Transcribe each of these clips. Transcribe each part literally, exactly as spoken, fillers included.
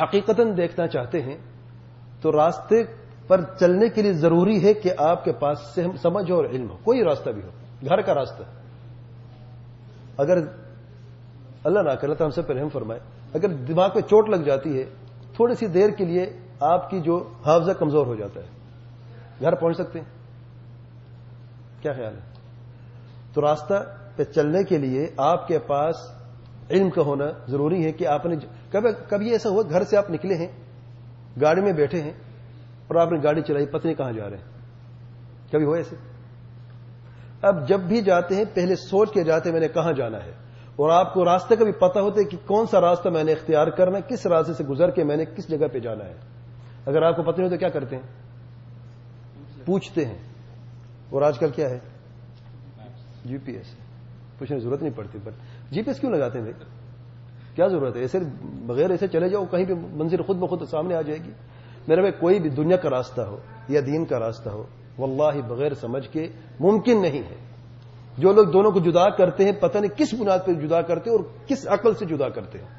حقیقتاً دیکھنا چاہتے ہیں تو راستے پر چلنے کے لیے ضروری ہے کہ آپ کے پاس سمجھ اور علم ہو. کوئی راستہ بھی ہو، گھر کا راستہ، اگر اللہ نہ کرے تو ہم سے پہلے ہم فرمائے اگر دماغ پہ چوٹ لگ جاتی ہے تھوڑی سی دیر کے لیے آپ کی جو حافظہ کمزور ہو جاتا ہے، گھر پہنچ سکتے ہیں؟ کیا خیال ہے؟ تو راستہ پہ چلنے کے لیے آپ کے پاس علم کا ہونا ضروری ہے کہ آپ نے کبھی کبھی ایسا ہوا گھر سے آپ نکلے ہیں، گاڑی میں بیٹھے ہیں اور آپ نے گاڑی چلائی، پتہ نہیں کہاں جا رہے ہیں، کبھی ہوا ایسے؟ اب جب بھی جاتے ہیں پہلے سوچ کے جاتے ہیں میں نے کہاں جانا ہے، اور آپ کو راستے کا بھی پتہ ہوتا ہے کہ کون سا راستہ میں نے اختیار کرنا ہے، کس راستے سے گزر کے میں نے کس جگہ پہ جانا ہے. اگر آپ کو پتہ نہیں ہو تو کیا کرتے ہیں؟ پوچھتے ہیں. اور آج کل کیا ہے؟ جی پی ایس. پوچھنے کی ضرورت نہیں پڑتی. پر جی پی ایس کیوں لگاتے ہیں بھائی؟ کیا ضرورت ہے؟ ایسے بغیر ایسے چلے جاؤ، کہیں بھی منزل خود بخود سامنے آ جائے گی. میرے بھائی کوئی بھی دنیا کا راستہ ہو یا دین کا راستہ ہو، واللہ بغیر سمجھ کے ممکن نہیں ہے. جو لوگ دونوں کو جدا کرتے ہیں پتہ نہیں کس بنیاد پہ جدا کرتے ہیں اور کس عقل سے جدا کرتے ہیں.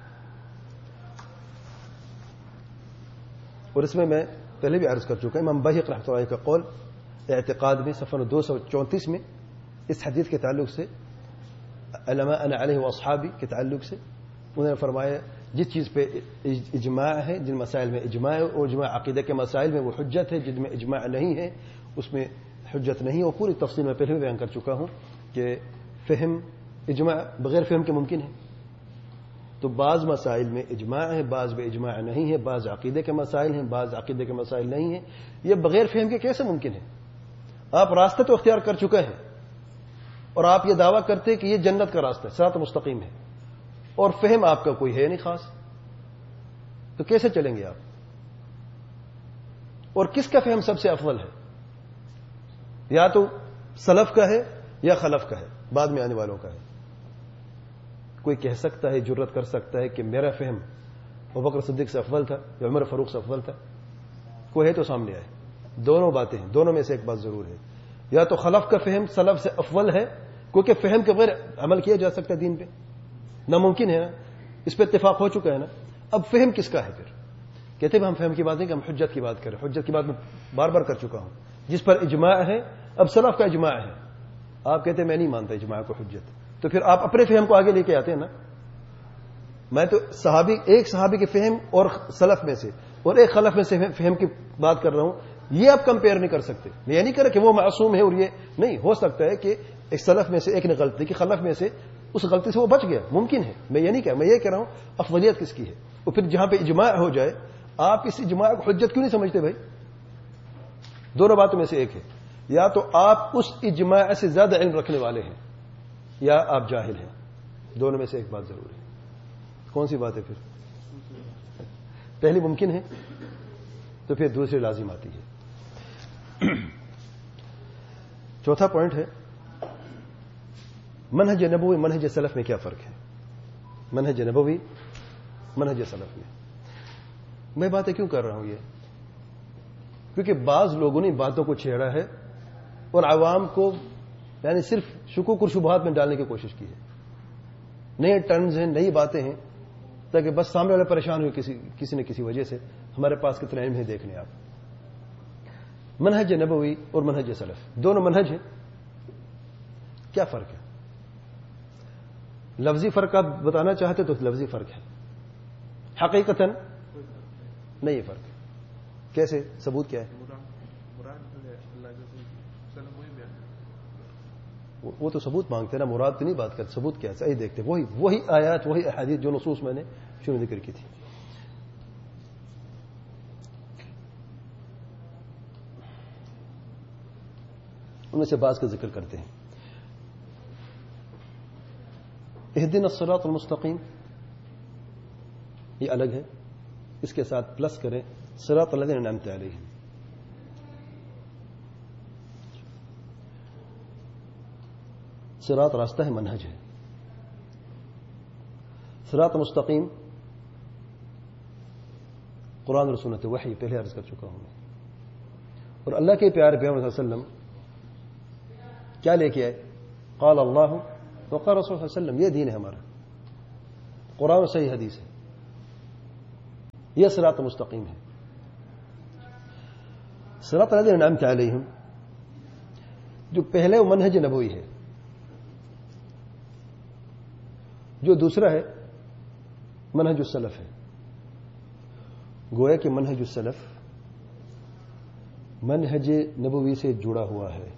اور اس میں میں پہلے بھی عرض کر چکا ہوں، امام بہق رحمۃ اللہ کا قول اعتقاد میں صفحہ دو سو چونتیس میں اس حدیث کے تعلق سے، علماء انا علیہ واصحابی کے تعلق سے انہوں نے فرمایا جس چیز پہ اجماع ہے، جن مسائل میں اجماع ہے، اور اجماع عقیدہ کے مسائل میں وہ حجت ہے، جن میں اجماع نہیں ہے اس میں حجت نہیں. اور پوری تفصیل میں پہلے بھی بیان کر چکا ہوں کہ فہم اجماع بغیر فہم کے ممکن ہے. تو بعض مسائل میں اجماع ہے، بعض میں اجماع نہیں ہے، بعض عقیدے کے مسائل ہیں، بعض عقیدے کے مسائل نہیں ہیں. یہ بغیر فہم کے کیسے ممکن ہے؟ آپ راستہ تو اختیار کر چکے ہیں اور آپ یہ دعویٰ کرتے ہیں کہ یہ جنت کا راستہ ہے، صراط مستقیم ہے، اور فہم آپ کا کوئی ہے نہیں خاص، تو کیسے چلیں گے آپ؟ اور کس کا فہم سب سے افضل ہے؟ یا تو سلف کا ہے یا خلف کا ہے، بعد میں آنے والوں کا ہے. کوئی کہہ سکتا ہے، جرت کر سکتا ہے کہ میرا فہم ابوبکر صدیق سے افضل تھا یا عمر فاروق سے افضل تھا؟ کوئی ہے تو سامنے آئے. دونوں باتیں ہیں، دونوں میں سے ایک بات ضرور ہے. یا تو خلف کا فہم سلف سے افضل ہے، کیونکہ فہم کے بغیر عمل کیا جا سکتا ہے دین پہ، ناممکن ہے نا، اس پہ اتفاق ہو چکا ہے نا. اب فہم کس کا ہے پھر؟ کہتے ہیں ہم فہم کی بات نہیں کہ ہم حجت کی بات کریں. حجت کی بات میں بار بار کر چکا ہوں، جس پر اجماع ہے. اب سلف کا اجماع ہے، آپ کہتے ہیں میں نہیں مانتا اجماع کو حجت، تو پھر آپ اپنے فہم کو آگے لے کے آتے ہیں نا. میں تو صحابی ایک صحابی کے فہم اور سلف میں سے اور ایک خلف میں سے فہم کی بات کر رہا ہوں. یہ آپ کمپیئر نہیں کر سکتے. میں یہ نہیں کر رہا کہ وہ معصوم ہے اور یہ نہیں. ہو سکتا ہے کہ ایک سلف میں سے ایک نے غلطی کی، خلف میں سے اس غلطی سے وہ بچ گیا، ممکن ہے. میں یہ نہیں کہہ میں یہ کہہ رہا ہوں افضلیت کس کی ہے. اور پھر جہاں پہ اجماع ہو جائے آپ اس اجماع کو حجت کیوں نہیں سمجھتے بھائی؟ دونوں باتوں میں سے ایک ہے، یا تو آپ اس اجماع سے زیادہ علم رکھنے والے ہیں یا آپ جاہل ہیں. دونوں میں سے ایک بات ضرور ہے. کون سی بات ہے پھر؟ پہلی ممکن ہے تو پھر دوسری لازم آتی ہے. چوتھا پوائنٹ ہے منہج نبوی منہج سلف میں کیا فرق ہے. منہج نبوی منہج سلف میں میں باتیں کیوں کر رہا ہوں؟ یہ کیونکہ بعض لوگوں نے باتوں کو چھیڑا ہے اور عوام کو یعنی صرف شکوک اور شبہات میں ڈالنے کی کوشش کی ہے. نئے ٹرمز ہیں، نئی باتیں ہیں، تاکہ بس سامنے والے پریشان ہوئے کسی کسی نہ کسی وجہ سے. ہمارے پاس کتنا علم ہے دیکھ لیں آپ. منہج نبوی اور منہج سلف دونوں منہج ہیں. کیا فرق ہے؟ لفظی فرق آپ بتانا چاہتے تو لفظی فرق ہے، حقیقتاً نہیں ہے فرق. کیسے؟ ثبوت کیا ہے؟ وہ تو ثبوت مانگتے نا، مراد کی نہیں بات کرتے. ثبوت کیا ہے؟ صحیح دیکھتے وہی وہی آیات وہی احادیث جو نصوص میں نے شروع ذکر کی تھی. ان میں سے بعض کا ذکر کرتے ہیں. اہدنا الصراط المستقیم یہ الگ ہے، اس کے ساتھ پلس کریں صراط الذین انعمت علیہم. صراط راستہ ہے، منہج ہے. صراط مستقیم قرآن اور سنت وحی پہلے عرض کر چکا ہوں. اور اللہ کے پیارے پیغمبر صلی اللہ علیہ وسلم کیا لے کے آئے؟ قال اللہ وقال رسول صلی اللہ علیہ وسلم. یہ دین ہے ہمارا، قرآن و صحیح حدیث ہے. یہ صراط مستقیم ہے. صراط الذین انعمت علیہم جو پہلے وہ منہج نبوی ہے، جو دوسرا ہے منہج السلف ہے. گویا کہ منہج السلف منہج نبوی سے جڑا ہوا ہے.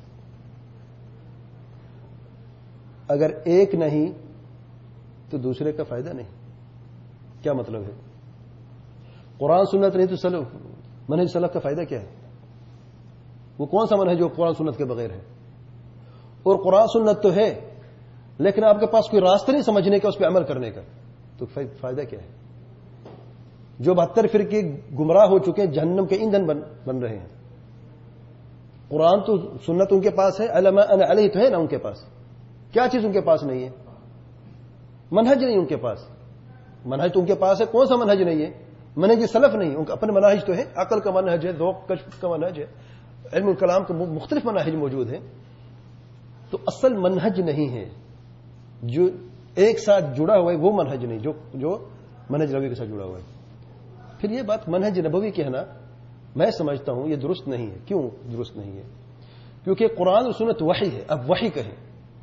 اگر ایک نہیں تو دوسرے کا فائدہ نہیں. کیا مطلب ہے؟ قرآن سنت نہیں تو سلف منہج سلف کا فائدہ کیا ہے؟ وہ کون سا منہج جو قرآن سنت کے بغیر ہے؟ اور قرآن سنت تو ہے لیکن آپ کے پاس کوئی راستہ نہیں سمجھنے کا، اس پہ عمل کرنے کا، تو فائدہ کیا ہے؟ جو بہتر فرقے گمراہ ہو چکے ہیں، جہنم کے ایندھن بن بن رہے ہیں. قرآن تو سنت ان کے پاس ہے، علما انا علیہ تو ہے نا ان کے پاس. کیا چیز ان کے پاس نہیں ہے؟ منہج نہیں ان کے پاس. منہج تو ان کے پاس ہے، کون سا منہج نہیں ہے؟ منہج سلف نہیں. ان کا اپنے منہج تو ہے، عقل کا منہج ہے، ذوق کشف کا منہج ہے، علم الکلام کا مختلف منہج موجود ہے. تو اصل منہج نہیں ہے جو ایک ساتھ جڑا ہوا ہے، وہ منہج نہیں جو جو منہج نبوی کے ساتھ جڑا ہوا ہے. پھر یہ بات منہج نبوی کہنا میں سمجھتا ہوں یہ درست نہیں ہے. کیوں درست نہیں ہے؟ کیونکہ قرآن اور سنت وحی ہے. اب وحی کہیں،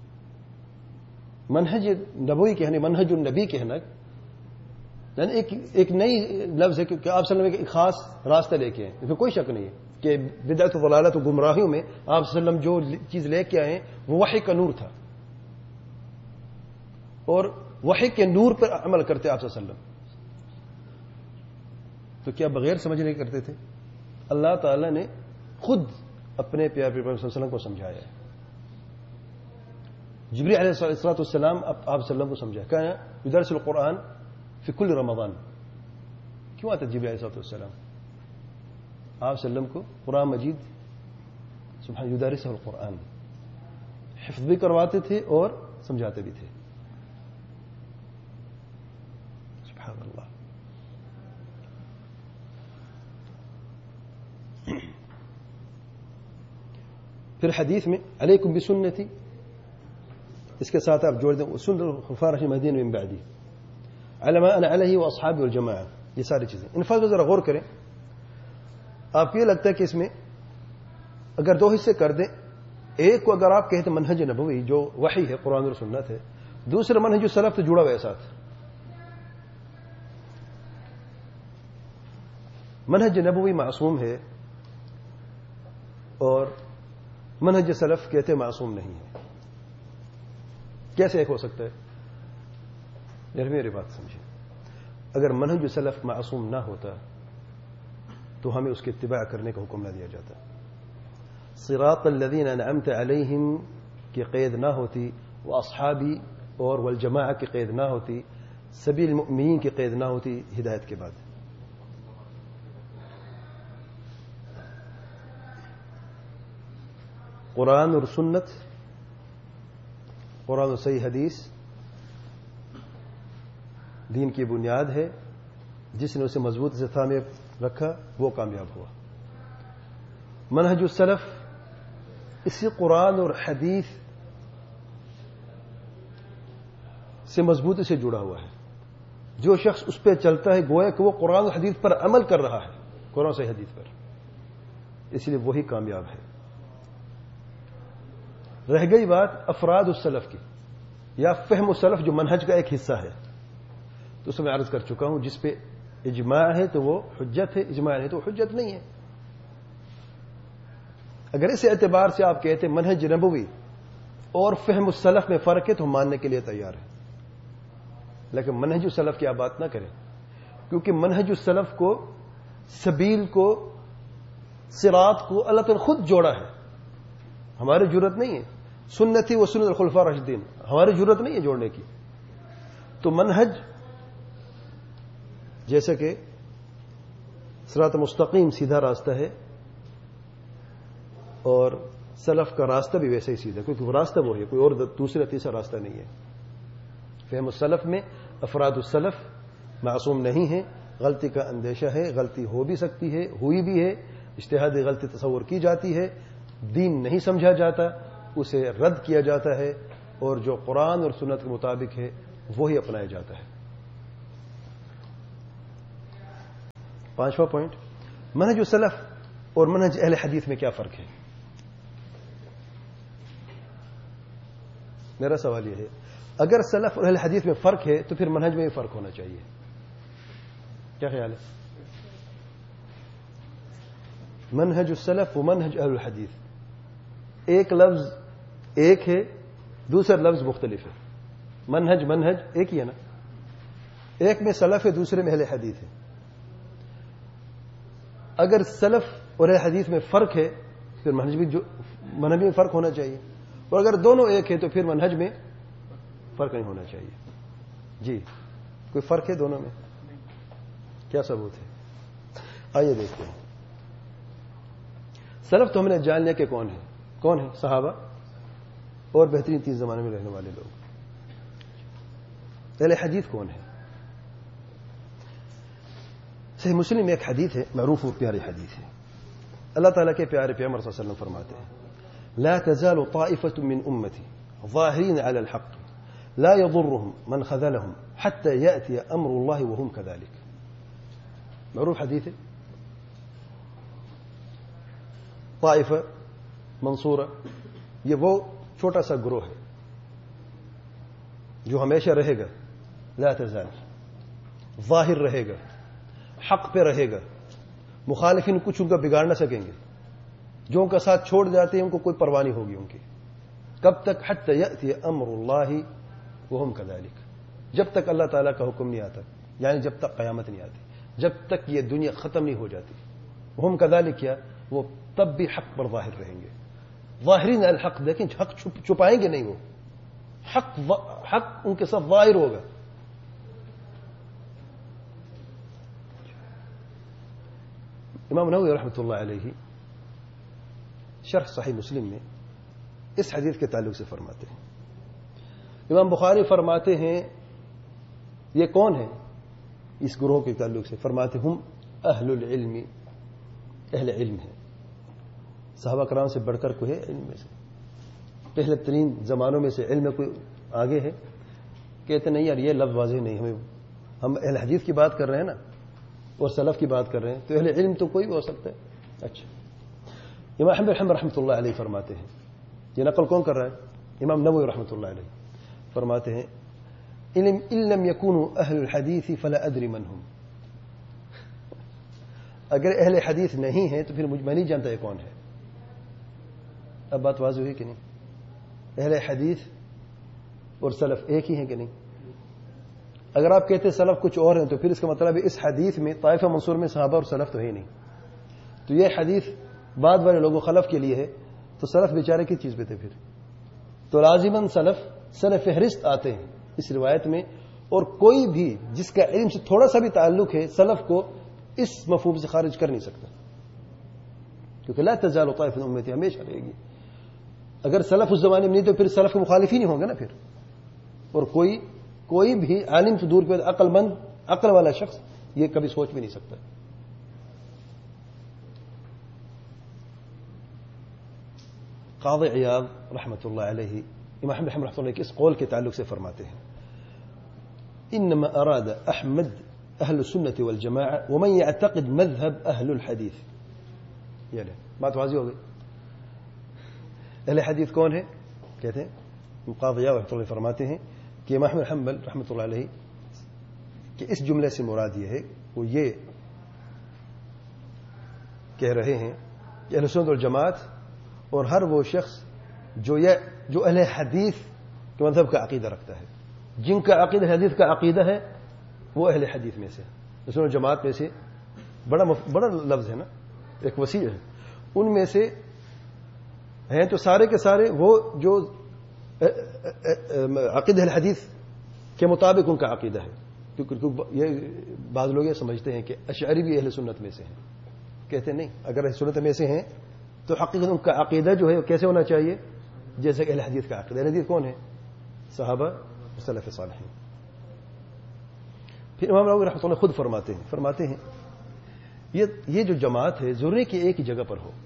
منہج نبوی کہنے، منہج النبی کہنا یعنی ایک ایک نئی لفظ ہے کہ آپ صلی اللہ علیہ وسلم ایک خاص راستہ لے کے آئے. اس میں کوئی شک نہیں ہے کہ بدعت و ضلالت و گمراہیوں میں آپ صلی اللہ علیہ وسلم جو چیز لے کے آئے وہ وحی کا نور تھا، اور وحی کے نور پر عمل کرتے آپ صلی اللہ علیہ وسلم. تو کیا بغیر سمجھنے کرتے تھے؟ اللہ تعالی نے خود اپنے پیارے پیغمبر صلی اللہ علیہ وسلم کو سمجھایا ہے. جبریل علیہ الصلوۃ والسلام آپ صلی اللہ علیہ وسلم کو سمجھایا. کہا یدرس القرآن فی کل رمضان. کیوں آتا جبریل علیہ الصلوۃ والسلام آپ صلی اللہ علیہ وسلم کو قرآن مجید سبحان یدرس القرآن حفظ بھی کرواتے تھے اور سمجھاتے بھی تھے. سبحان اللہ. پھر حدیث میں علیکم بسنتی، اس کے ساتھ آپ جوڑ دیں سنت الخلفاء الراشدین المہدیین من بعدی، علی ما انا علیہ واصحابی والجماعہ. یہ ساری چیزیں ان الفاظ پر ذرا غور کریں. آپ کو یہ لگتا ہے کہ اس میں اگر دو حصے کر دیں، ایک کو اگر آپ کہتے ہیں منہج نبوی جو وحی ہے، قرآن اور سنت ہے، دوسرا منہج السلف سے جڑا ہوا ہے ساتھ. منہج نبوی معصوم ہے اور منہج سلف کہتے معصوم نہیں ہے. کیسے ایک ہو سکتا ہے؟ یار میری بات سمجھیں. اگر منہج سلف معصوم نہ ہوتا تو ہمیں اس کی اتباع کرنے کا حکم نہ دیا جاتا. صراط الذین انعمت علیہم کی قید نہ ہوتی، وہ اصحابی اور والجماعہ کی قید نہ ہوتی، سبیل المؤمنین کی قید نہ ہوتی ہدایت کے بعد. قرآن اور سنت، قرآن اور صحیح حدیث دین کی بنیاد ہے. جس نے اسے مضبوط سے تھامے رکھا وہ کامیاب ہوا. منہج السلف اسی قرآن اور حدیث سے مضبوطی سے جڑا ہوا ہے. جو شخص اس پہ چلتا ہے گویا کہ وہ قرآن اور حدیث پر عمل کر رہا ہے، قرآن سے حدیث پر، اس لیے وہی کامیاب ہے. رہ گئی بات افراد السلف کی یا فہم السلف جو منہج کا ایک حصہ ہے، تو اس میں عرض کر چکا ہوں جس پہ اجماع ہے تو وہ حجت ہے، اجماع نہیں تو وہ حجت نہیں ہے. اگر اس اعتبار سے آپ کہتے ہیں منہج نبوی اور فہم السلف میں فرق ہے تو ہم ماننے کے لیے تیار ہیں، لیکن منہج السلف کی آپ بات نہ کریں، کیونکہ منہج السلف کو، سبیل کو، صراط کو اللہ تعالی خود جوڑا ہے. ہماری ضرورت نہیں ہے. سنتی و سنت الخلفاء الراشدین، ہماری ضرورت نہیں ہے جوڑنے کی. تو منہج جیسا کہ صراط مستقیم سیدھا راستہ ہے اور سلف کا راستہ بھی ویسے ہی سیدھا، کیونکہ وہ راستہ وہ ہے، کوئی اور دوسرا تیسرا راستہ نہیں ہے. فہم السلف میں افراد السلف معصوم نہیں ہیں. غلطی کا اندیشہ ہے، غلطی ہو بھی سکتی ہے، ہوئی بھی ہے، اجتہادی غلطی تصور کی جاتی ہے، دین نہیں سمجھا جاتا، اسے رد کیا جاتا ہے، اور جو قرآن اور سنت کے مطابق ہے وہی اپنایا جاتا ہے. پانچواں پوائنٹ، منہج السلف اور منہج اہل حدیث میں کیا فرق ہے؟ میرا سوال یہ ہے اگر سلف اور اہل حدیث میں فرق ہے تو پھر منہج میں بھی فرق ہونا چاہیے. کیا خیال ہے؟ منہج السلف و منہج اہل الحدیث، ایک لفظ ایک ہے، دوسرا لفظ مختلف ہے. منہج منہج ایک ہی ہے نا، ایک میں سلف ہے دوسرے میں اہل حدیث ہے. اگر سلف اور اہل حدیث میں فرق ہے پھر منہج بھی جو منہج میں فرق ہونا چاہیے، اور اگر دونوں ایک ہے تو پھر منہج میں فرق نہیں ہونا چاہیے. جی کوئی فرق ہے دونوں میں؟ کیا ثبوت ہے؟ آئیے دیکھتے ہیں. سلف تو ہم نے جان لیا کہ کون ہے. کون ہے؟ صحابہ اور بہترین تین زمانے میں رہنے والے لوگ. اہل حدیث کون ہے؟ صحیح مسلم میں ایک حدیث ہے، معروف اور پیاری حدیث ہے. اللہ تعالیٰ کے پیارے پیغمبر صلی اللہ علیہ وسلم فرماتے ہیں لا تزال طائفة من أمتي ظاهرين على الحق لا يضرهم من خذلهم حتى يأتي أمر الله وهم كذلك. معروف حدیث ہے. طائفہ منصورہ یہ وہ چھوٹا سا گروہ ہے جو ہمیشہ رہے گا، لا تزال ظاہر رہے گا، حق پہ رہے گا، مخالفین کچھ ان کا بگاڑ نہ سکیں گے. جو ان کا ساتھ چھوڑ جاتے ہیں ان کو کوئی پرواہ نہیں ہوگی ان کی. کب تک؟ حتی یأتی امر اللہ وہم کذالک، جب تک اللہ تعالیٰ کا حکم نہیں آتا، یعنی جب تک قیامت نہیں آتی، جب تک یہ دنیا ختم نہیں ہو جاتی. وہم کذالک کیا؟ وہ تب بھی حق پر ظاہر رہیں گے. ظاہرین الحق، لیکن حق چھپائیں گے نہیں. وہ حق حق ان کے ساتھ ظاہر ہوگا. امام نووی رحمۃ اللہ علیہ شرح صحیح مسلم میں اس حدیث کے تعلق سے فرماتے ہیں. امام بخاری فرماتے ہیں یہ کون ہے اس گروہ کے تعلق سے؟ فرماتے ہم اہل العلم، اہل علم ہے. صحابہ کرام سے بڑھ کر کوئی ہے علم میں سے؟ پہلے ترین زمانوں میں سے علم میں کوئی آگے ہے؟ کہتے نہیں یار یہ لفظ واضح نہیں، ہمیں ہم اہل حدیث کی بات کر رہے ہیں نا اور سلف کی بات کر رہے ہیں، تو اہل علم تو کوئی بھی ہو سکتا ہے. اچھا، امام احمد حنبل رحمۃ اللہ علیہ فرماتے ہیں، یہ نقل کون کر رہا ہے؟ امام نووی رحمۃ اللہ علیہ فرماتے ہیں ان لم يكونوا اهل الحديث فلا ادري من هم. اگر اہل حدیث نہیں ہیں تو پھر مجھ میں نہیں جانتا یہ کون ہے. اب بات واضح ہوئی کہ نہیں؟ اہل حدیث اور سلف ایک ہی ہیں کہ نہیں؟ اگر آپ کہتے سلف کچھ اور ہیں تو پھر اس کا مطلب ہے اس حدیث میں طائفہ منصور میں صحابہ اور سلف تو ہے نہیں. تو یہ حدیث بعد والے لوگوں خلف کے لیے ہے، تو سلف بیچارے کس چیز پہ تھے پھر؟ تو لازماً سلف سر فہرست آتے ہیں اس روایت میں، اور کوئی بھی جس کا علم سے تھوڑا سا بھی تعلق ہے سلف کو اس مفہوم سے خارج کر نہیں سکتا، کیونکہ لا تزال طائفة من امتی ہمیشہ رہے گی. اگر سلف اس زمانے میں نہیں تو پھر سلف کے مخالف ہی نہیں ہوں گے نا پھر. اور کوئی کوئی بھی عالم تو دور پہ عقل مند عقل والا شخص یہ کبھی سوچ بھی نہیں سکتا. قاضی عیاض رحمۃ اللہ علیہ امام احمد رحمۃ اللہ کے اس قول کے تعلق سے فرماتے ہیں انما اراد احمد اہل السنة والجماعة ومن يعتقد مذهب اہل الحدیث. یہ لے بات واضح ہو گئی. اہل حدیث کون ہے؟ کہتے ہیں قاضی عیاض رحمۃ اللہ فرماتے ہیں کہ امام احمد حنبل رحمۃ اللہ علیہ کہ اس جملے سے مراد یہ ہے وہ یہ کہہ رہے ہیں کہ اہل سنت والجماعت اور ہر وہ شخص جو یہ جو اہل حدیث کے مذہب کا عقیدہ رکھتا ہے، جن کا عقیدہ حدیث کا عقیدہ ہے وہ اہل حدیث میں سے، سنت والجماعت میں سے بڑا مف... بڑا لفظ ہے نا، ایک وسیع ہے. ان میں سے ہیں تو سارے کے سارے وہ جو عقیدہ الحدیث کے مطابق ان کا عقیدہ ہے. کیونکہ یہ بعض لوگ یہ سمجھتے ہیں کہ اشعری بھی اہل سنت میں سے ہیں. کہتے نہیں، اگر اہل سنت میں سے ہیں تو حقیقت ان کا عقیدہ جو ہے کیسے ہونا چاہیے؟ جیسے کہ اہل حدیث کا عقیدہ. اہل حدیث کون ہے؟ صحابہ اور سلف صالحین. پھر امام نووی رحمۃ اللہ خود فرماتے ہیں فرماتے ہیں یہ یہ جو جماعت ہے ضروری کہ ایک ہی جگہ پر ہو،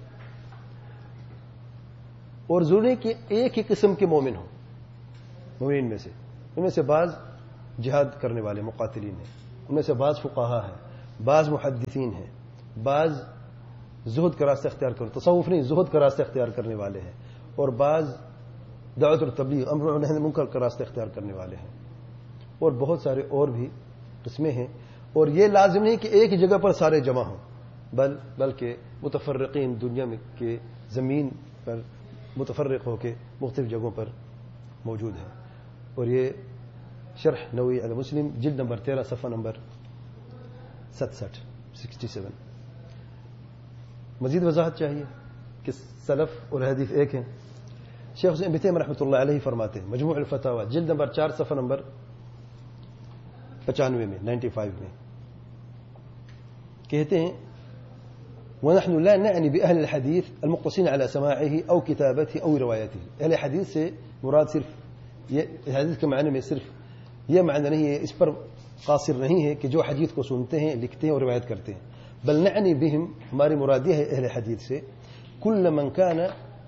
اور ضروری کہ ایک ہی قسم کے مومن ہو. مومنین میں سے ان میں سے بعض جہاد کرنے والے مقاتلین ہیں، ان میں سے بعض فقہا ہیں، بعض محدثین ہیں، بعض زہد کا راستہ اختیار کر تصوف نہیں زہد کا راستہ اختیار کرنے والے ہیں، اور بعض دعوت اور تبلیغ امر و نہی عن المنکر کا راستہ اختیار کرنے والے ہیں، اور بہت سارے اور بھی قسمیں ہیں. اور یہ لازم نہیں کہ ایک ہی جگہ پر سارے جمع ہوں، بل بلکہ متفرقین دنیا میں کے زمین پر متفرق ہو کے مختلف جگہوں پر موجود ہیں. اور یہ شرح نووی علی مسلم جلد نمبر تیرہ صفحہ نمبر ستسٹھ سکسٹی سیون. مزید وضاحت چاہیے کہ سلف اور حدیث ایک ہیں. شیخ حسین ابن تیمیہ رحمۃ اللہ علیہ فرماتے ہیں مجموع الفتاوی جلد نمبر چار صفحہ نمبر پچانوے میں نائنٹی فائیو میں کہتے ہیں وَنَحْنُ لَا نَعْنِ بِأَهْلِ الْحَدِيثِ الْمُقْتَصِينَ عَلَى سَمَاعِهِ أَوْ كِتَابَتِهِ أَوْ رِوَايَتِهِ. اہل حدیث سے مراد صرف یہ حدیث کے معنی میں صرف یہ معنی نہیں ہے، اس پر قاصر نہیں ہے کہ جو حدیث کو سنتے ہیں لکھتے ہیں اور روایت کرتے ہیں، بل نعنی بہم ہماری مراد یہ ہے اہل حدیث سے كل من كان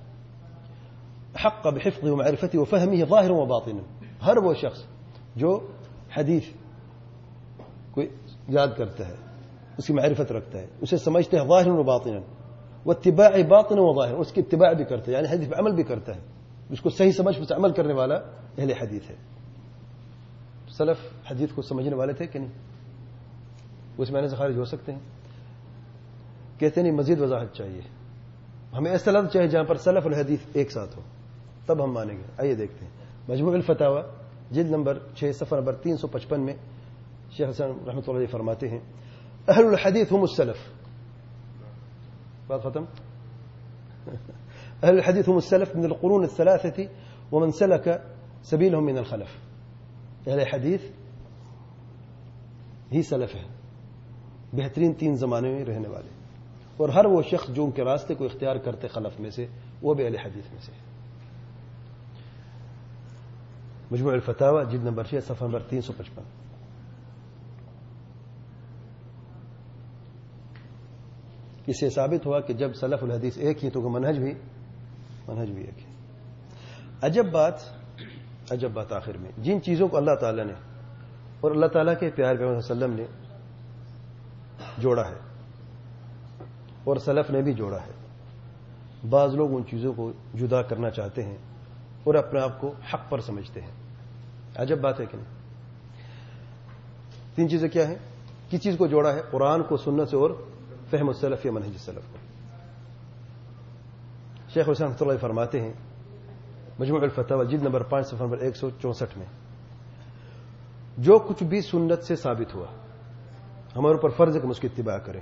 حق بحفظه ومعرفته وفهمه ظاهرا وباطنا. ہر وہ شخص جو حدیث کو یاد کرتا ہے، اس کی معرفت رکھتا ہے، اسے سمجھتا ہے ظاہرا وباطنا، واتباع باطنا وظاہرا، اس کی اتباع بھی کرتا ہے یعنی حدیث پر عمل بھی کرتا ہے، اس کو صحیح سمجھ پر عمل کرنے والا اہل حدیث ہے. سلف حدیث کو سمجھنے والے تھے کہ نہیں؟ اس معنی سے خارج ہو سکتے ہیں؟ کہتے نہیں مزید وضاحت چاہیے، ہمیں ایسا لفظ چاہیے جہاں پر سلف اور حدیث ایک ساتھ ہو، تب ہم مانیں گے. آئیے دیکھتے ہیں مجموع الفتاوی جلد نمبر چھ صفحہ نمبر تین سو پچپن میں شیخ حسن رحمۃ اللہ علیہ فرماتے ہیں اہل الحدیث هم السلف. بات ختم. اہل الحدیث هم السلف من القرون الثلاثه ومن سلك سبيلهم من الخلف. اہل حدیث ہی سلف ہے، بہترین تین زمانے میں رہنے والے، اور ہر وہ شخص جو ان کے راستے کو اختیار کرتے خلف میں سے وہ بھی اہل حدیث میں سے ہے. مجموع الفتاوی جلد نمبر چھ صفحہ نمبر تین سو پچپن. اس سے ثابت ہوا کہ جب سلف الحدیث ایک ہی تو منہج بھی منہج بھی ایک ہے. عجب بات عجب بات آخر میں جن چیزوں کو اللہ تعالیٰ نے اور اللہ تعالیٰ کے پیارے پیغمبر صلی اللہ علیہ وسلم نے جوڑا ہے اور سلف نے بھی جوڑا ہے، بعض لوگ ان چیزوں کو جدا کرنا چاہتے ہیں اور اپنے آپ کو حق پر سمجھتے ہیں. عجب بات ہے کہ نہیں؟ تین چیزیں کیا ہیں؟ کس چیز کو جوڑا ہے؟ قرآن کو سنت سے اور فہم السلف یا منہج السلف کو. شیخ حسین رحمۃ اللہ فرماتے ہیں مجموع الفتاوی جلد نمبر پانچ صفحہ نمبر ایک سو چونسٹھ میں جو کچھ بھی سنت سے ثابت ہوا ہمارے اوپر فرض ہے کہ ہم اس کی اتباع کریں،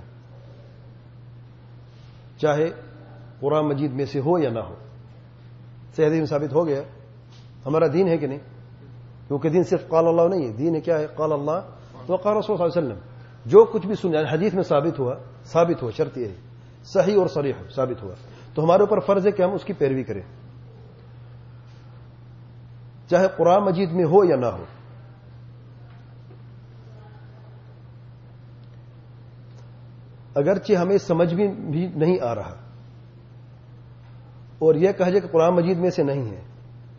چاہے قرآن مجید میں سے ہو یا نہ ہو. صحیح حدیث میں ثابت ہو گیا ہمارا دین ہے کہ نہیں؟ کیونکہ دین صرف قال اللہ نہیں ہے، دین ہے کیا ہے؟ قال اللہ و قال رسول صلی اللہ علیہ وسلم. جو کچھ بھی سننا حدیث میں ثابت ہوا ثابت ہوا شرط یہ ہے صحیح اور صریح ثابت ہوا تو ہمارے اوپر فرض ہے کہ ہم اس کی پیروی کریں، چاہے قرآن مجید میں ہو یا نہ ہو. اگرچہ ہمیں سمجھ بھی نہیں آ رہا اور یہ کہا جائے کہ قرآن مجید میں سے نہیں ہے،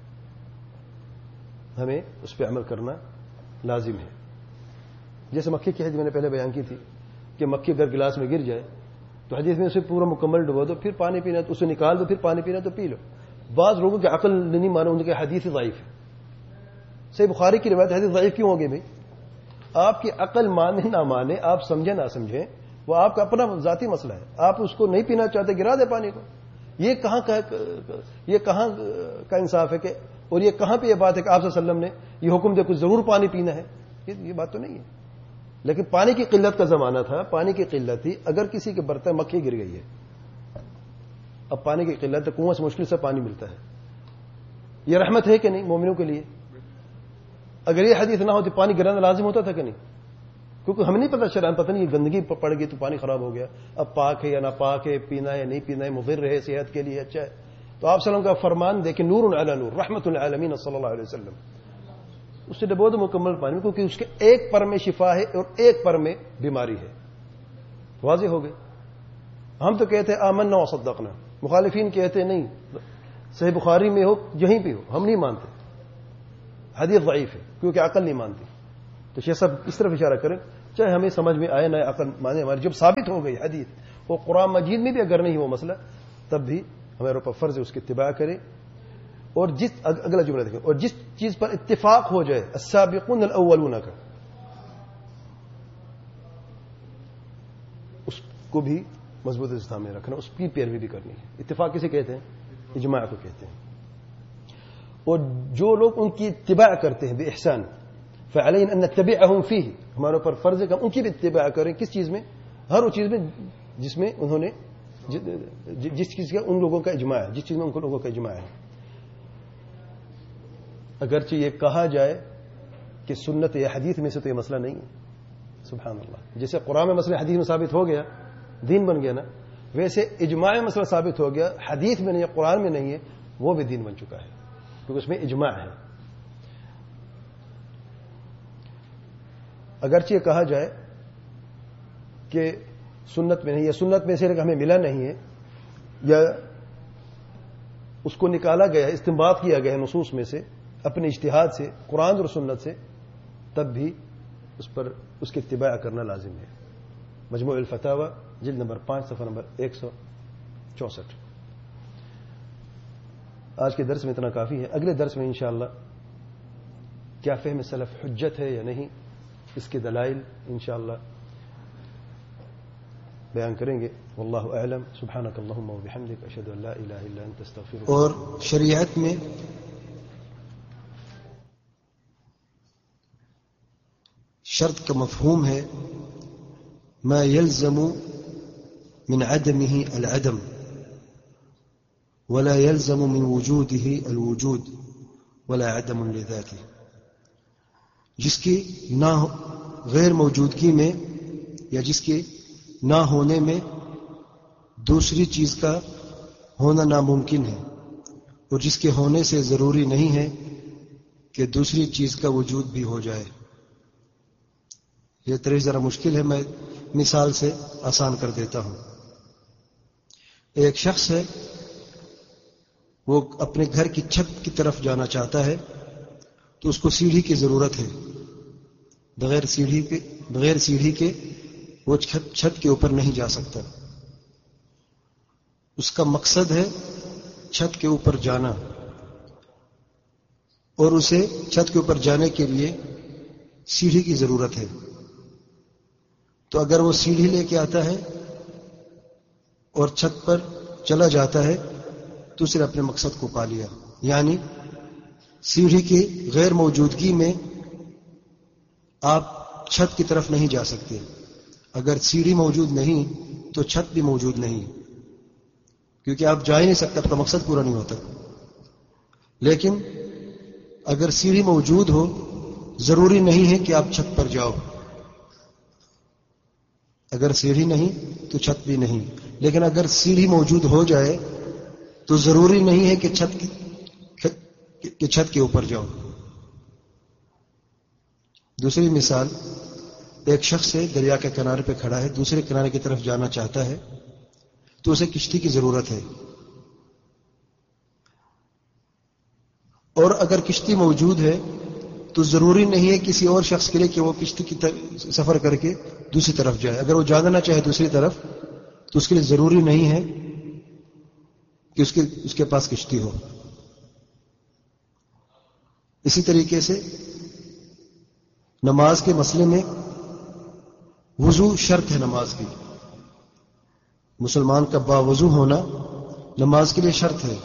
ہمیں اس پہ عمل کرنا لازم ہے. جیسے مکھی کی حدیث میں نے پہلے بیان کی تھی کہ مکھی اگر گلاس میں گر جائے تو حدیث میں اسے پورا مکمل ڈبو دو، پھر پانی پینا تو اسے نکال دو، پھر پانی پینا تو پی لو. بعض لوگوں کی عقل نہیں مانو، ان کی حدیث ضعیف ہے. صحیح بخاری کی روایت حدیث ضعیف کیوں ہوگی بھائی؟ آپ کی عقل مانے نہ مانے، آپ سمجھیں نہ سمجھیں، وہ آپ کا اپنا ذاتی مسئلہ ہے. آپ اس کو نہیں پینا چاہتے گرا دے پانی کو. یہ کہاں کا یہ کہاں کا انصاف ہے کہ اور یہ کہاں پہ یہ بات ہے کہ آپ صلی اللہ علیہ وسلم نے یہ حکم دیا کچھ ضرور پانی پینا ہے؟ یہ بات تو نہیں ہے. لیکن پانی کی قلت کا زمانہ تھا، پانی کی قلت تھی. اگر کسی کے برتن مکھی گر گئی ہے، اب پانی کی قلت ہے، کنواں سے مشکل سے پانی ملتا ہے، یہ رحمت ہے کہ نہیں مومنوں کے لیے؟ اگر یہ حدیث نہ ہوتی پانی گرانا لازم ہوتا تھا کہ نہیں؟ کیونکہ ہمیں نہیں پتا شران پتہ نہیں یہ گندگی پڑ گئی تو پانی خراب ہو گیا، اب پاک ہے یا نہ پاک ہے، پینا ہے یا نہیں پینا ہے، مضر ہے، صحت کے لیے اچھا ہے. تو آپ صلی اللہ علیہ وسلم کا فرمان دیکھیں، نور علی نور، رحمت للعالمین صلی اللہ علیہ وسلم، اس سے ڈبو دو مکمل پانی، کیونکہ اس کے ایک پر میں شفا ہے اور ایک پر میں بیماری ہے. واضح ہو گئے. ہم تو کہتے ہیں آمنا وصدقنا، مخالفین کہتے نہیں صحیح بخاری میں ہو یہیں پہ ہو، ہم نہیں مانتے، حدیث ضعیف ہے کیونکہ عقل نہیں مانتی. تو شیخ صاحب اس طرف اشارہ کریں چاہے ہمیں سمجھ میں آئے نہ عقل مانے ہماری، جب ثابت ہو گئی حدیث وہ قرآن مجید میں بھی اگر نہیں وہ مسئلہ، تب بھی ہمارے اوپر فرض ہے اس کی اتباع کرے. اور جس اگلا جملہ دیکھیں، اور جس چیز پر اتفاق ہو جائے السابقون الاولون کا، اس کو بھی مضبوط سے سامنے رکھنا، اس کی پیروی بھی کرنی ہے. اتفاق کسے کہتے ہیں؟ اجماع کو کہتے ہیں. اور جو لوگ ان کی اتباع کرتے ہیں بے احسان، فعلینا ان نتبعهم فیہ، ہمارے اوپر فرض ہے کہ ہم ان کی بھی اتباع کریں. کس چیز میں؟ ہر وہ چیز میں جس میں انہوں نے جس چیز کا ان لوگوں کا اجماع ہے، جس چیز میں ان لوگوں کا اجماع ہے. اگرچہ یہ کہا جائے کہ سنت یا حدیث میں سے تو یہ مسئلہ نہیں ہے. سبحان اللہ. جیسے قرآن میں مسئلہ حدیث میں ثابت ہو گیا، دین بن گیا نا، ویسے اجماع میں مسئلہ ثابت ہو گیا، حدیث میں نہیں ہے، قرآن میں نہیں ہے، وہ بھی دین بن چکا ہے کیونکہ اس میں اجماع ہے. اگرچہ یہ کہا جائے کہ سنت میں نہیں ہے، سنت میں سے ہمیں ملا نہیں ہے، یا اس کو نکالا گیا، استنباط کیا گیا ہے نصوص میں سے اپنے اجتہاد سے، قرآن اور سنت سے، تب بھی اس پر اس کی اتباع کرنا لازم ہے. مجموع الفتاوی جلد نمبر پانچ صفحہ نمبر ایک سو چونسٹھ. آج کے درس میں اتنا کافی ہے. اگلے درس میں انشاءاللہ کیا فہم سلف حجت ہے یا نہیں، اس کے دلائل انشاءاللہ بیان کریں گے. واللہ اعلم. سبحانک اللہم و بحمدک، اشہد ان لا الہ الا انت استغفرک. اور شریعت میں شرط کا مفہوم ہے ما يلزم من عدمه العدم ولا يلزم من وجوده الوجود ولا عدم لذاته. جس کی نہ غیر موجودگی میں یا جس کے نہ ہونے میں دوسری چیز کا ہونا ناممکن ہے، اور جس کے ہونے سے ضروری نہیں ہے کہ دوسری چیز کا وجود بھی ہو جائے. یہ طرح ذرا مشکل ہے، میں مثال سے آسان کر دیتا ہوں. ایک شخص ہے، وہ اپنے گھر کی چھت کی طرف جانا چاہتا ہے، تو اس کو سیڑھی کی ضرورت ہے. بغیر سیڑھی کے بغیر سیڑھی کے وہ چھت چھت کے اوپر نہیں جا سکتا. اس کا مقصد ہے چھت کے اوپر جانا، اور اسے چھت کے اوپر جانے کے لیے سیڑھی کی ضرورت ہے. تو اگر وہ سیڑھی لے کے آتا ہے اور چھت پر چلا جاتا ہے تو اسے اپنے مقصد کو پا لیا. یعنی سیڑھی کی غیر موجودگی میں آپ چھت کی طرف نہیں جا سکتے. اگر سیڑھی موجود نہیں تو چھت بھی موجود نہیں، کیونکہ آپ جا ہی نہیں سکتے، آپ کا مقصد پورا نہیں ہوتا. لیکن اگر سیڑھی موجود ہو، ضروری نہیں ہے کہ آپ چھت پر جاؤ. اگر سیڑھی نہیں تو چھت بھی نہیں. لیکن اگر سیڑھی موجود ہو جائے تو ضروری نہیں ہے کہ چھت کی کہ چھت کے اوپر جاؤ. دوسری مثال، ایک شخص ہے، دریا کے کنارے پہ کھڑا ہے، دوسرے کنارے کی طرف جانا چاہتا ہے، تو اسے کشتی کی ضرورت ہے. اور اگر کشتی موجود ہے تو ضروری نہیں ہے کسی اور شخص کے لیے کہ وہ کشتی کی سفر کر کے دوسری طرف جائے. اگر وہ جانا نہ چاہے دوسری طرف تو اس کے لیے ضروری نہیں ہے کہ اس کے اس کے پاس کشتی ہو. اسی طریقے سے نماز کے مسئلے میں وضو شرط ہے نماز کی. مسلمان کا باوضو ہونا نماز کے لیے شرط ہے.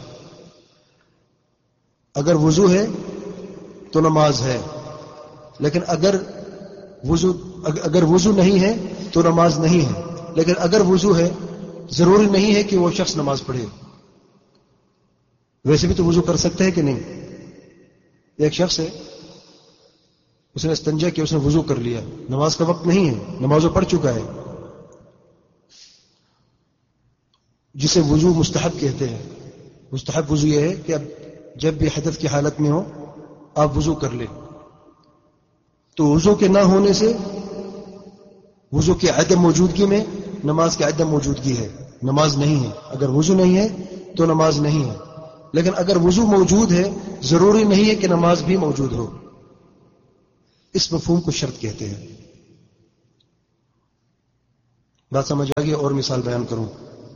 اگر وضو ہے تو نماز ہے، لیکن اگر وضو اگر وضو نہیں ہے تو نماز نہیں ہے. لیکن اگر وضو ہے ضروری نہیں ہے کہ وہ شخص نماز پڑھے. ویسے بھی تو وضو کر سکتا ہے کہ نہیں. ایک شخص ہے، اس نے استنجا کیا، اس نے وضو کر لیا، نماز کا وقت نہیں ہے، نماز وہ پڑھ چکا ہے، جسے وضو مستحب کہتے ہیں. مستحب وضو یہ ہے کہ اب جب بھی حدث کی حالت میں ہو آپ وضو کر لیں. تو وضو کے نہ ہونے سے وضو کی عدم موجودگی میں نماز کی عدم موجودگی ہے، نماز نہیں ہے. اگر وضو نہیں ہے تو نماز نہیں ہے. لیکن اگر وضو موجود ہے ضروری نہیں ہے کہ نماز بھی موجود ہو. اس مفہوم کو شرط کہتے ہیں. بات سمجھ آ گئی؟ اور مثال بیان کروں.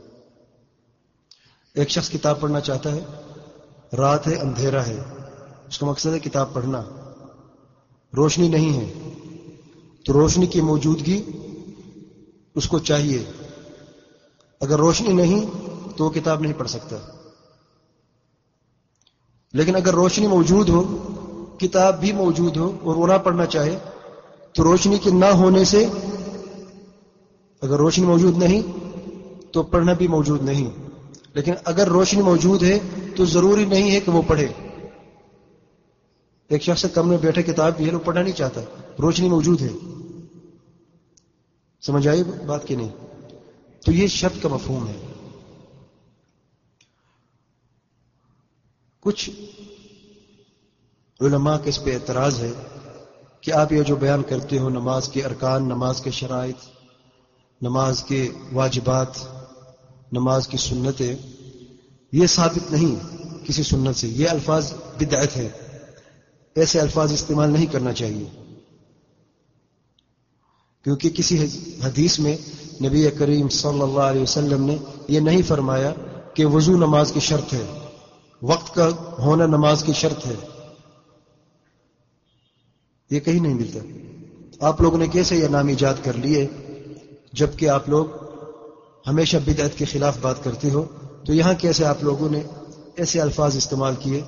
ایک شخص کتاب پڑھنا چاہتا ہے، رات ہے، اندھیرا ہے، اس کا مقصد ہے کتاب پڑھنا، روشنی نہیں ہے، تو روشنی کی موجودگی اس کو چاہیے. اگر روشنی نہیں تو وہ کتاب نہیں پڑھ سکتا. لیکن اگر روشنی موجود ہو، کتاب بھی موجود ہو اور وہ نہ پڑھنا چاہے، تو روشنی کے نہ ہونے سے، اگر روشنی موجود نہیں تو پڑھنا بھی موجود نہیں. لیکن اگر روشنی موجود ہے تو ضروری نہیں ہے کہ وہ پڑھے. ایک شخص کمرے میں بیٹھے کتاب بھی ہے، وہ پڑھنا نہیں چاہتا، روشنی موجود ہے. سمجھ آئی بات کہ نہیں؟ تو یہ شرط کا مفہوم ہے. کچھ علماء کے اس پہ اعتراض ہے کہ آپ یہ جو بیان کرتے ہو نماز کے ارکان، نماز کے شرائط، نماز کے واجبات، نماز کی سنتیں، یہ ثابت نہیں کسی سنت سے، یہ الفاظ بدعت ہے، ایسے الفاظ استعمال نہیں کرنا چاہیے. کیونکہ کسی حدیث میں نبی کریم صلی اللہ علیہ وسلم نے یہ نہیں فرمایا کہ وضو نماز کی شرط ہے، وقت کا ہونا نماز کی شرط ہے. یہ کہیں نہیں ملتا. آپ لوگوں نے کیسے یہ نام ایجاد کر لیے جبکہ آپ لوگ ہمیشہ بدعت کے خلاف بات کرتے ہو؟ تو یہاں کیسے آپ لوگوں نے ایسے الفاظ استعمال کیے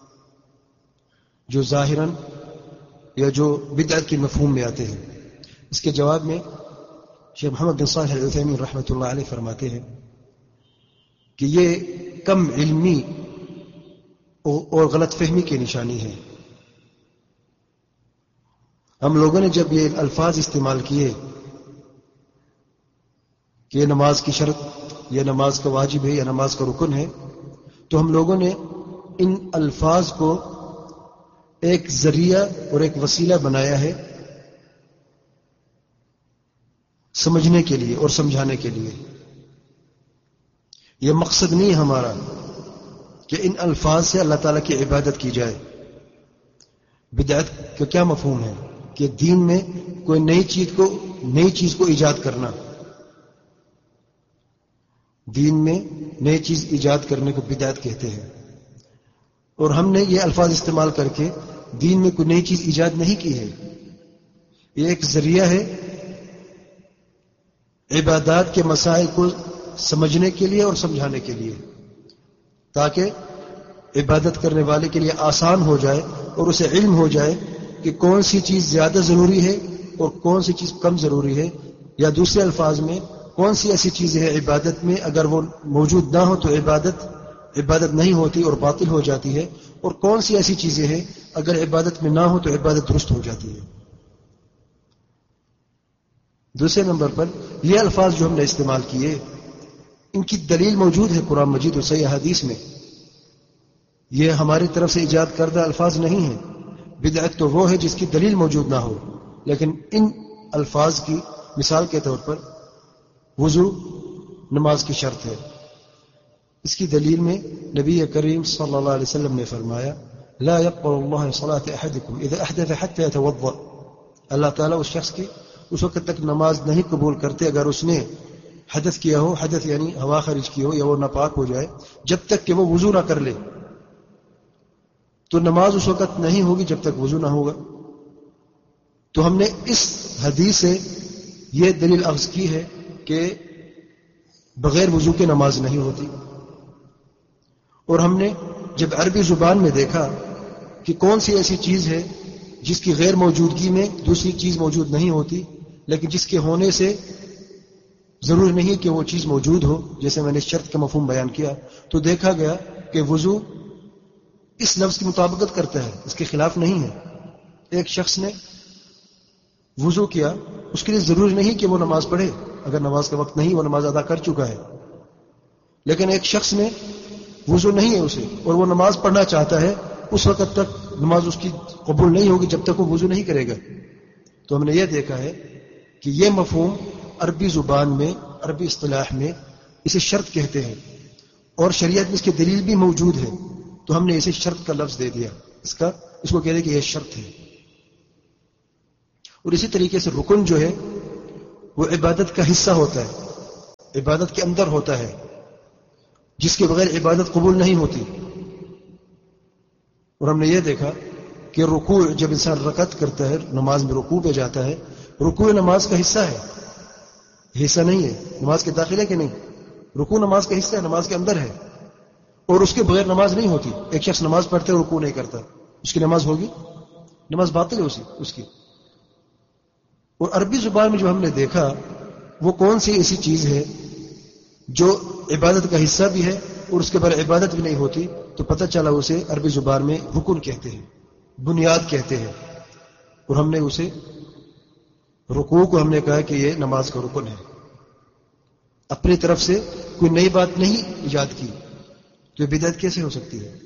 جو ظاہراً یا جو بدعت کے مفہوم میں آتے ہیں؟ اس کے جواب میں شیخ محمد بن صالح العثیمین رحمۃ اللہ علیہ فرماتے ہیں کہ یہ کم علمی اور غلط فہمی کی نشانی ہے. ہم لوگوں نے جب یہ الفاظ استعمال کیے کہ یہ نماز کی شرط یا نماز کا واجب ہے یا نماز کا رکن ہے، تو ہم لوگوں نے ان الفاظ کو ایک ذریعہ اور ایک وسیلہ بنایا ہے سمجھنے کے لیے اور سمجھانے کے لیے. یہ مقصد نہیں ہمارا کہ ان الفاظ سے اللہ تعالیٰ کی عبادت کی جائے. بدعت کا کیا مفہوم ہے؟ کہ دین میں کوئی نئی چیز کو نئی چیز کو ایجاد کرنا. دین میں نئی چیز ایجاد کرنے کو بدعت کہتے ہیں. اور ہم نے یہ الفاظ استعمال کر کے دین میں کوئی نئی چیز ایجاد نہیں کی ہے. یہ ایک ذریعہ ہے عبادات کے مسائل کو سمجھنے کے لیے اور سمجھانے کے لیے، تاکہ عبادت کرنے والے کے لیے آسان ہو جائے اور اسے علم ہو جائے کہ کون سی چیز زیادہ ضروری ہے اور کون سی چیز کم ضروری ہے، یا دوسرے الفاظ میں کون سی ایسی چیزیں ہیں عبادت میں اگر وہ موجود نہ ہو تو عبادت عبادت نہیں ہوتی اور باطل ہو جاتی ہے، اور کون سی ایسی چیزیں ہیں اگر عبادت میں نہ ہو تو عبادت درست ہو جاتی ہے. دوسرے نمبر پر یہ الفاظ جو ہم نے استعمال کیے ان کی دلیل موجود ہے قرآن مجید اور صحیح حدیث میں. یہ ہماری طرف سے ایجاد کردہ الفاظ نہیں ہیں. بدعت تو وہ ہے جس کی دلیل موجود نہ ہو. لیکن ان الفاظ کی مثال کے طور پر وضو نماز کی شرط ہے. اس کی دلیل میں نبی کریم صلی اللہ علیہ وسلم نے فرمایا لا يقبل الله صلاة احدكم اذا احدث حتى يتوضا. اللہ تعالیٰ اس شخص کی اس وقت تک نماز نہیں قبول کرتے اگر اس نے حدث کیا ہو، حدث یعنی ہوا خارج کی ہو یا وہ ناپاک ہو جائے، جب تک کہ وہ وضو نہ کر لے تو نماز اس وقت نہیں ہوگی جب تک وضو نہ ہوگا. تو ہم نے اس حدیث سے یہ دلیل اخذ کی ہے کہ بغیر وضو کے نماز نہیں ہوتی. اور ہم نے جب عربی زبان میں دیکھا کہ کون سی ایسی چیز ہے جس کی غیر موجودگی میں دوسری چیز موجود نہیں ہوتی، لیکن جس کے ہونے سے ضروری نہیں کہ وہ چیز موجود ہو، جیسے میں نے شرط کا مفہوم بیان کیا، تو دیکھا گیا کہ وضو اس لفظ کی مطابقت کرتا ہے، اس کے خلاف نہیں ہے. ایک شخص نے وضو کیا، اس کے لیے ضروری نہیں کہ وہ نماز پڑھے، اگر نماز کا وقت نہیں وہ نماز ادا کر چکا ہے. لیکن ایک شخص نے وضو نہیں ہے اسے اور وہ نماز پڑھنا چاہتا ہے، اس وقت تک نماز اس کی قبول نہیں ہوگی جب تک وہ وضو نہیں کرے گا. تو ہم نے یہ دیکھا ہے کہ یہ مفہوم عربی زبان میں، عربی اصطلاح میں اسے شرط کہتے ہیں، اور شریعت میں اس کی دلیل بھی موجود ہے. تو ہم نے اسے شرط کا لفظ دے دیا، اس کا اس کو کہتے ہیں کہ یہ شرط ہے. اور اسی طریقے سے رکن جو ہے وہ عبادت کا حصہ ہوتا ہے. عبادت کے اندر ہوتا ہے، جس کے بغیر عبادت قبول نہیں ہوتی. اور ہم نے یہ دیکھا کہ رکوع جب انسان رکعت کرتا ہے، نماز میں رکوع پہ جاتا ہے، رکوع نماز کا حصہ ہے، حصہ نہیں ہے نماز کے داخل ہے کہ نہیں. رکوع نماز کا حصہ ہے، نماز کے اندر ہے، اور اس کے بغیر نماز نہیں ہوتی. ایک شخص نماز پڑھتے اور رکوع نہیں کرتا، اس کی نماز ہوگی؟ نماز باطل ہے اسی اس کی. اور عربی زبان میں جو ہم نے دیکھا وہ کون سی ایسی چیز ہے جو عبادت کا حصہ بھی ہے اور اس کے بغیر عبادت بھی نہیں ہوتی، تو پتہ چلا اسے عربی زبان میں رکن کہتے ہیں، بنیاد کہتے ہیں. اور ہم نے اسے رکوع کو ہم نے کہا کہ یہ نماز کا رکن ہے. اپنی طرف سے کوئی نئی بات نہیں ایجاد کی تو یہ بدعت کیسے ہو سکتی ہے؟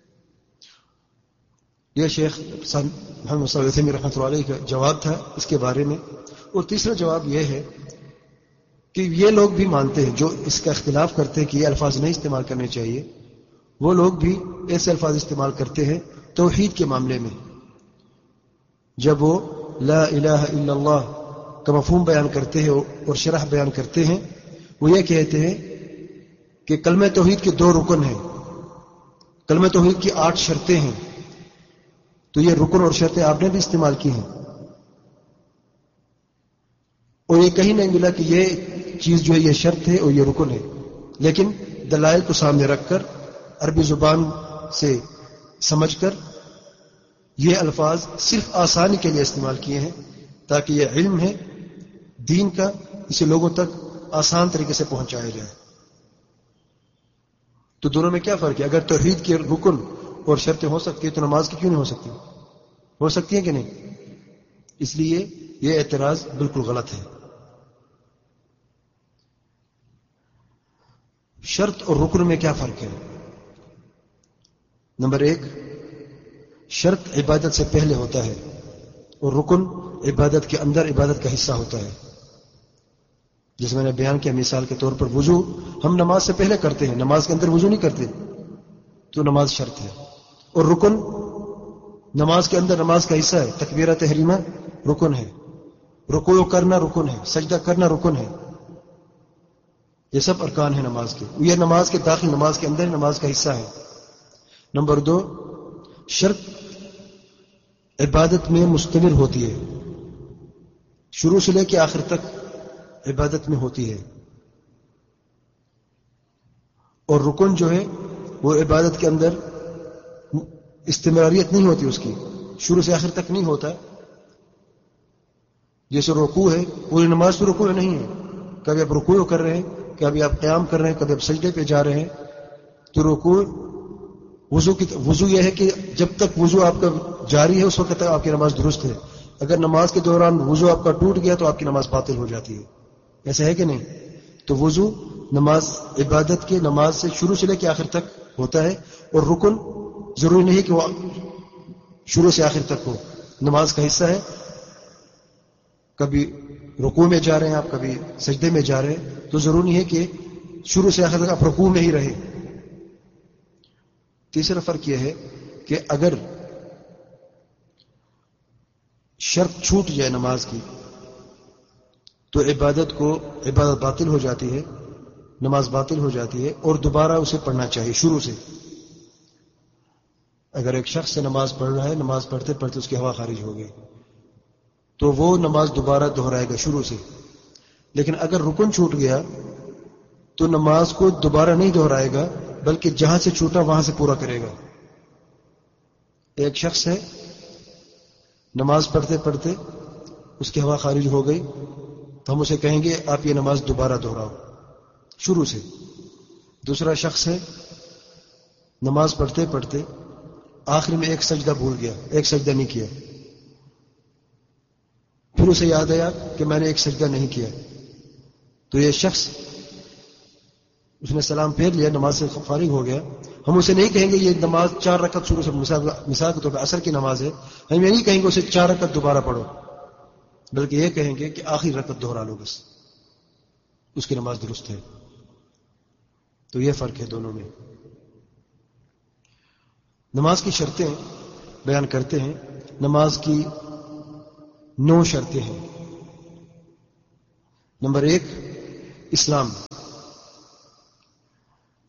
یہ شیخ محمد صلی اللہ علیہ رحمۃ اللہ علیہ کا جواب تھا اس کے بارے میں. اور تیسرا جواب یہ ہے کہ یہ لوگ بھی مانتے ہیں جو اس کا اختلاف کرتے ہیں کہ یہ الفاظ نہیں استعمال کرنے چاہیے، وہ لوگ بھی ایسے الفاظ استعمال کرتے ہیں توحید کے معاملے میں. جب وہ لا الہ الا اللہ کا مفہوم بیان کرتے ہیں اور شرح بیان کرتے ہیں، وہ یہ کہتے ہیں کہ کلمہ توحید کے دو رکن ہیں، کلمہ توحید کی آٹھ شرطیں ہیں. تو یہ رکن اور شرطیں آپ نے بھی استعمال کی ہیں، اور یہ کہیں نہیں ملا کہ یہ چیز جو ہے یہ شرط ہے اور یہ رکن ہے. لیکن دلائل کو سامنے رکھ کر عربی زبان سے سمجھ کر یہ الفاظ صرف آسانی کے لیے استعمال کیے ہیں تاکہ یہ علم ہے دین کا، اسے لوگوں تک آسان طریقے سے پہنچایا جائے. تو دونوں میں کیا فرق ہے؟ اگر توحید کے رکن اور شرطیں ہو سکتی ہے تو نماز کی کیوں نہیں ہو سکتی؟ ہو سکتی ہیں کہ نہیں؟ اس لیے یہ اعتراض بالکل غلط ہے. شرط اور رکن میں کیا فرق ہے؟ نمبر ایک، شرط عبادت سے پہلے ہوتا ہے اور رکن عبادت کے اندر عبادت کا حصہ ہوتا ہے. جس میں نے بیان کیا مثال کے طور پر وضو ہم نماز سے پہلے کرتے ہیں، نماز کے اندر وضو نہیں کرتے، تو نماز شرط ہے. اور رکن نماز کے اندر نماز کا حصہ ہے، تکبیرہ تحریمہ رکن ہے، رکوع کرنا رکن ہے، سجدہ کرنا رکن ہے. یہ سب ارکان ہیں نماز کے، یہ نماز کے داخل نماز کے اندر نماز کا حصہ ہے. نمبر دو، شرط عبادت میں مستمر ہوتی ہے، شروع سے لے کے آخر تک عبادت میں ہوتی ہے. اور رکن جو ہے وہ عبادت کے اندر استمراریت نہیں ہوتی، اس کی شروع سے آخر تک نہیں ہوتا. جیسے رکوع ہے، پوری نماز تو رکوع نہیں ہے، کبھی آپ رکوع کر رہے ہیں، کبھی آپ قیام کر رہے ہیں، کبھی آپ سجدے پہ جا رہے ہیں. تو رکوع وضو کی وضو یہ ہے کہ جب تک وضو آپ کا جاری ہے اس وقت تک آپ کی نماز درست ہے. اگر نماز کے دوران وضو آپ کا ٹوٹ گیا تو آپ کی نماز باطل ہو جاتی ہے. ایسا ہے کہ نہیں؟ تو وضو نماز عبادت کے نماز سے شروع سے لے کے آخر تک ہوتا ہے. اور رکن ضروری نہیں کہ وہ شروع سے آخر تک ہو، نماز کا حصہ ہے. کبھی رکوع میں جا رہے ہیں آپ، کبھی سجدے میں جا رہے ہیں، تو ضروری ہے کہ شروع سے آخر تک آپ رکوع میں ہی رہیں. تیسرا فرق یہ ہے کہ اگر شرط چھوٹ جائے نماز کی تو عبادت کو عبادت باطل ہو جاتی ہے، نماز باطل ہو جاتی ہے، اور دوبارہ اسے پڑھنا چاہیے شروع سے. اگر ایک شخص سے نماز پڑھ رہا ہے، نماز پڑھتے پڑھتے اس کی ہوا خارج ہو گئی تو وہ نماز دوبارہ دہرائے گا شروع سے. لیکن اگر رکن چھوٹ گیا تو نماز کو دوبارہ نہیں دہرائے گا بلکہ جہاں سے چھوٹا وہاں سے پورا کرے گا. ایک شخص ہے نماز پڑھتے پڑھتے اس کی ہوا خارج ہو گئی تو ہم اسے کہیں گے آپ یہ نماز دوبارہ دہراؤ شروع سے. دوسرا شخص ہے نماز پڑھتے پڑھتے آخر میں ایک سجدہ بھول گیا، ایک سجدہ نہیں کیا، پھر اسے یاد آیا کہ میں نے ایک سجدہ نہیں کیا، تو یہ شخص اس نے سلام پھیر لیا، نماز سے فارغ ہو گیا. ہم اسے نہیں کہیں گے یہ نماز چار رکعت شروع سے، مثال کے طور پہ عصر کی نماز ہے، ہم یہ نہیں کہیں گے اسے چار رکعت دوبارہ پڑھو، بلکہ یہ کہیں گے کہ آخری رکعت دہرا لو، بس اس کی نماز درست ہے. تو یہ فرق ہے دونوں میں. نماز کی شرطیں بیان کرتے ہیں. نماز کی نو شرطیں ہیں. نمبر ایک، اسلام.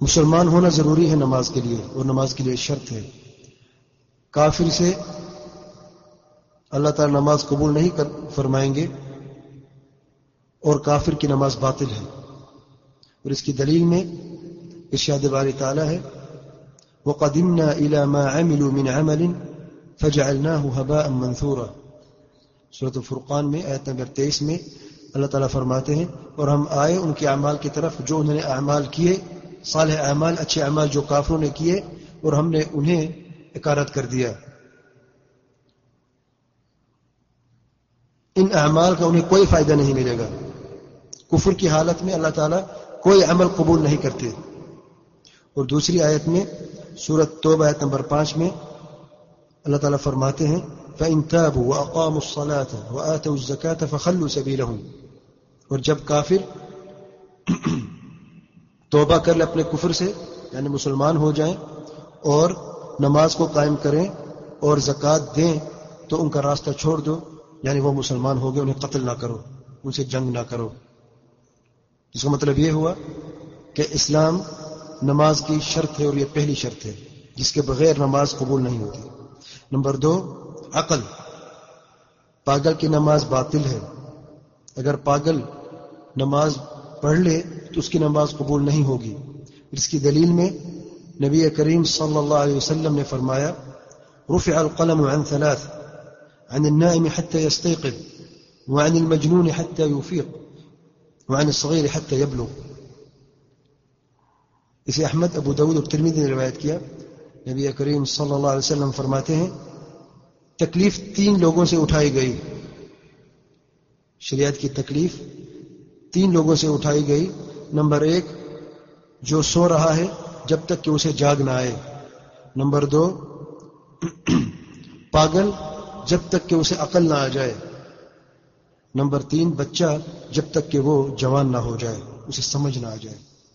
مسلمان ہونا ضروری ہے نماز کے لیے، اور نماز کے لیے شرط ہے. کافر سے اللہ تعالی نماز قبول نہیں کر فرمائیں گے، اور کافر کی نماز باطل ہے. اور اس کی دلیل میں ارشاد باری تعالی ہے وَقَدِمْنَا إِلَى مَا عَمِلُوا مِنْ عَمَلٍ فَجَعَلْنَاهُ هَبَاءً مَنْثُورًا. سورۃ الفرقان میں آیت نمبر تیئیس میں اللہ تعالیٰ فرماتے ہیں اور ہم آئے ان کے اعمال کی طرف جو انہوں نے اعمال کیے، صالح اعمال، اچھے اعمال جو کافروں نے کیے، اور ہم نے انہیں اکارت کر دیا. ان اعمال کا انہیں کوئی فائدہ نہیں ملے گا. کفر کی حالت میں اللہ تعالیٰ کوئی عمل قبول نہیں کرتے. اور دوسری آیت میں سورۃ توبہ آیت نمبر پانچ میں اللہ تعالیٰ فرماتے ہیں فَإِن تَابُوا وَأَقَامُوا الصَّلَاةَ وَآتَوُا الزَّكَاةَ فَخَلُّوا سَبِيلَهُمْ. اور جب کافر توبہ کر لے اپنے کفر سے، یعنی مسلمان ہو جائیں، اور نماز کو قائم کریں اور زکوٰۃ دیں، تو ان کا راستہ چھوڑ دو، یعنی وہ مسلمان ہو گئے، انہیں قتل نہ کرو، ان سے جنگ نہ کرو. جس کا مطلب یہ ہوا کہ اسلام نماز کی شرط ہے، اور یہ پہلی شرط ہے جس کے بغیر نماز قبول نہیں ہوتی. نمبر دو، عقل. پاگل کی نماز باطل ہے. اگر پاگل نماز پڑھ لے تو اس کی نماز قبول نہیں ہوگی. اس کی دلیل میں نبی کریم صلی اللہ علیہ وسلم نے فرمایا رفع القلم عن ثلاث عن النائم حتى يستيقظ وعن المجنون حتى يفيق وعن الصغير حتى يبلغ. اسے احمد، ابو داود اور ترمذی نے روایت کیا. نبی کریم صلی اللہ علیہ وسلم فرماتے ہیں تکلیف تین لوگوں سے اٹھائی گئی. شریعت کی تکلیف تین لوگوں سے اٹھائی گئی. نمبر ایک، جو سو رہا ہے جب تک کہ اسے جاگ نہ آئے. نمبر دو، پاگل جب تک کہ اسے عقل نہ آ جائے. نمبر تین، بچہ جب تک کہ وہ جوان نہ ہو جائے، اسے سمجھ نہ آ جائے.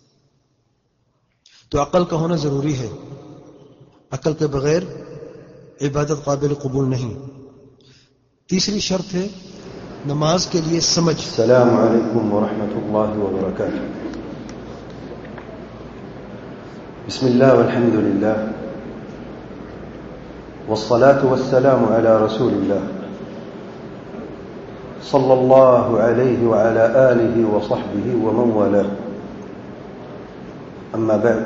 تو عقل کا ہونا ضروری ہے. عقل کے بغیر عبادت قابل قبول نہیں. تیسری شرط ہے نماز کے لیے سمجھ. السلام علیکم ورحمۃ اللہ وبرکاتہ. بسم اللہ والحمد للہ والصلاة والسلام على رسول اللہ صلی اللہ علیہ وعلى آلہ وصحبہ ومن والاه. اما بعد،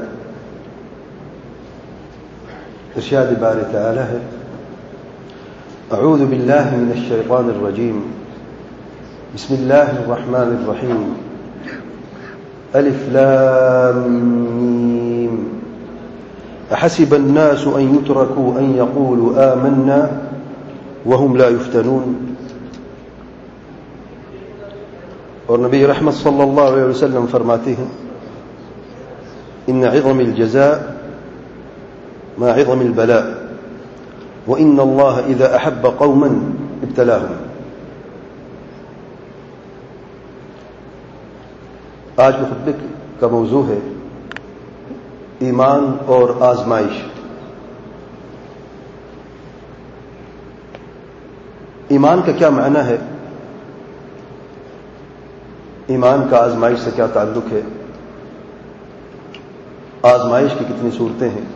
ارشاد باری تعالی ہے اعوذ باللہ من الشیطان الرجیم بسم اللہ الرحمن الرحیم الف لام میم احسب الناس ان يتركوا ان يقولوا آمنا وهم لا يفتنون. اور نبی رحمت صلی اللہ علیہ وسلم فرماتے ہیں ان عظم الجزاء مع عظم البلاء وان الله اذا احب قوما ابتلاهم. آج کے خطبے کا موضوع ہے ایمان اور آزمائش. ایمان کا کیا معنی ہے؟ ایمان کا آزمائش سے کیا تعلق ہے؟ آزمائش کی کتنی صورتیں ہیں؟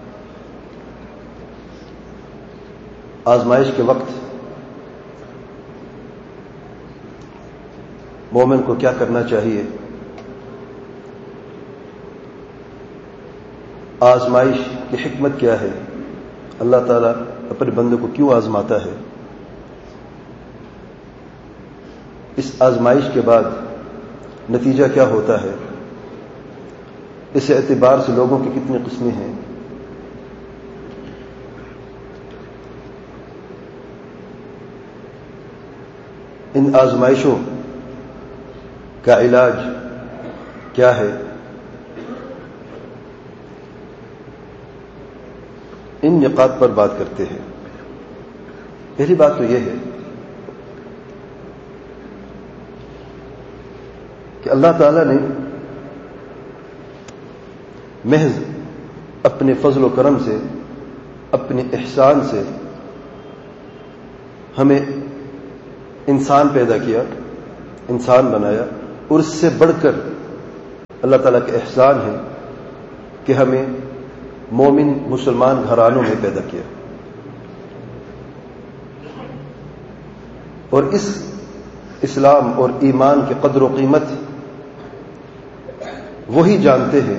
آزمائش کے وقت مومن کو کیا کرنا چاہیے؟ آزمائش کی حکمت کیا ہے؟ اللہ تعالیٰ اپنے بندے کو کیوں آزماتا ہے؟ اس آزمائش کے بعد نتیجہ کیا ہوتا ہے؟ اس اعتبار سے لوگوں کی کتنی قسمیں ہیں؟ ان آزمائشوں کا علاج کیا ہے؟ ان نقاط پر بات کرتے ہیں. پہلی بات تو یہ ہے کہ اللہ تعالیٰ نے محض اپنے فضل و کرم سے، اپنے احسان سے ہمیں انسان پیدا کیا، انسان بنایا، اور اس سے بڑھ کر اللہ تعالیٰ کا احسان ہے کہ ہمیں مومن مسلمان گھرانوں میں پیدا کیا، اور اس اسلام اور ایمان کی قدر و قیمت وہی جانتے ہیں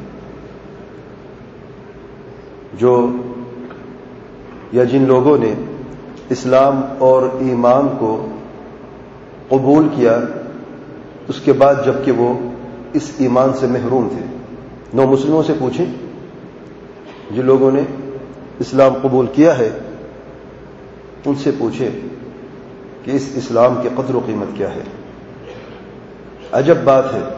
جو یا جن لوگوں نے اسلام اور ایمان کو قبول کیا اس کے بعد جبکہ وہ اس ایمان سے محروم تھے۔ نو مسلموں سے پوچھیں، جن لوگوں نے اسلام قبول کیا ہے ان سے پوچھیں کہ اس اسلام کی قدر و قیمت کیا ہے۔ عجب بات ہے،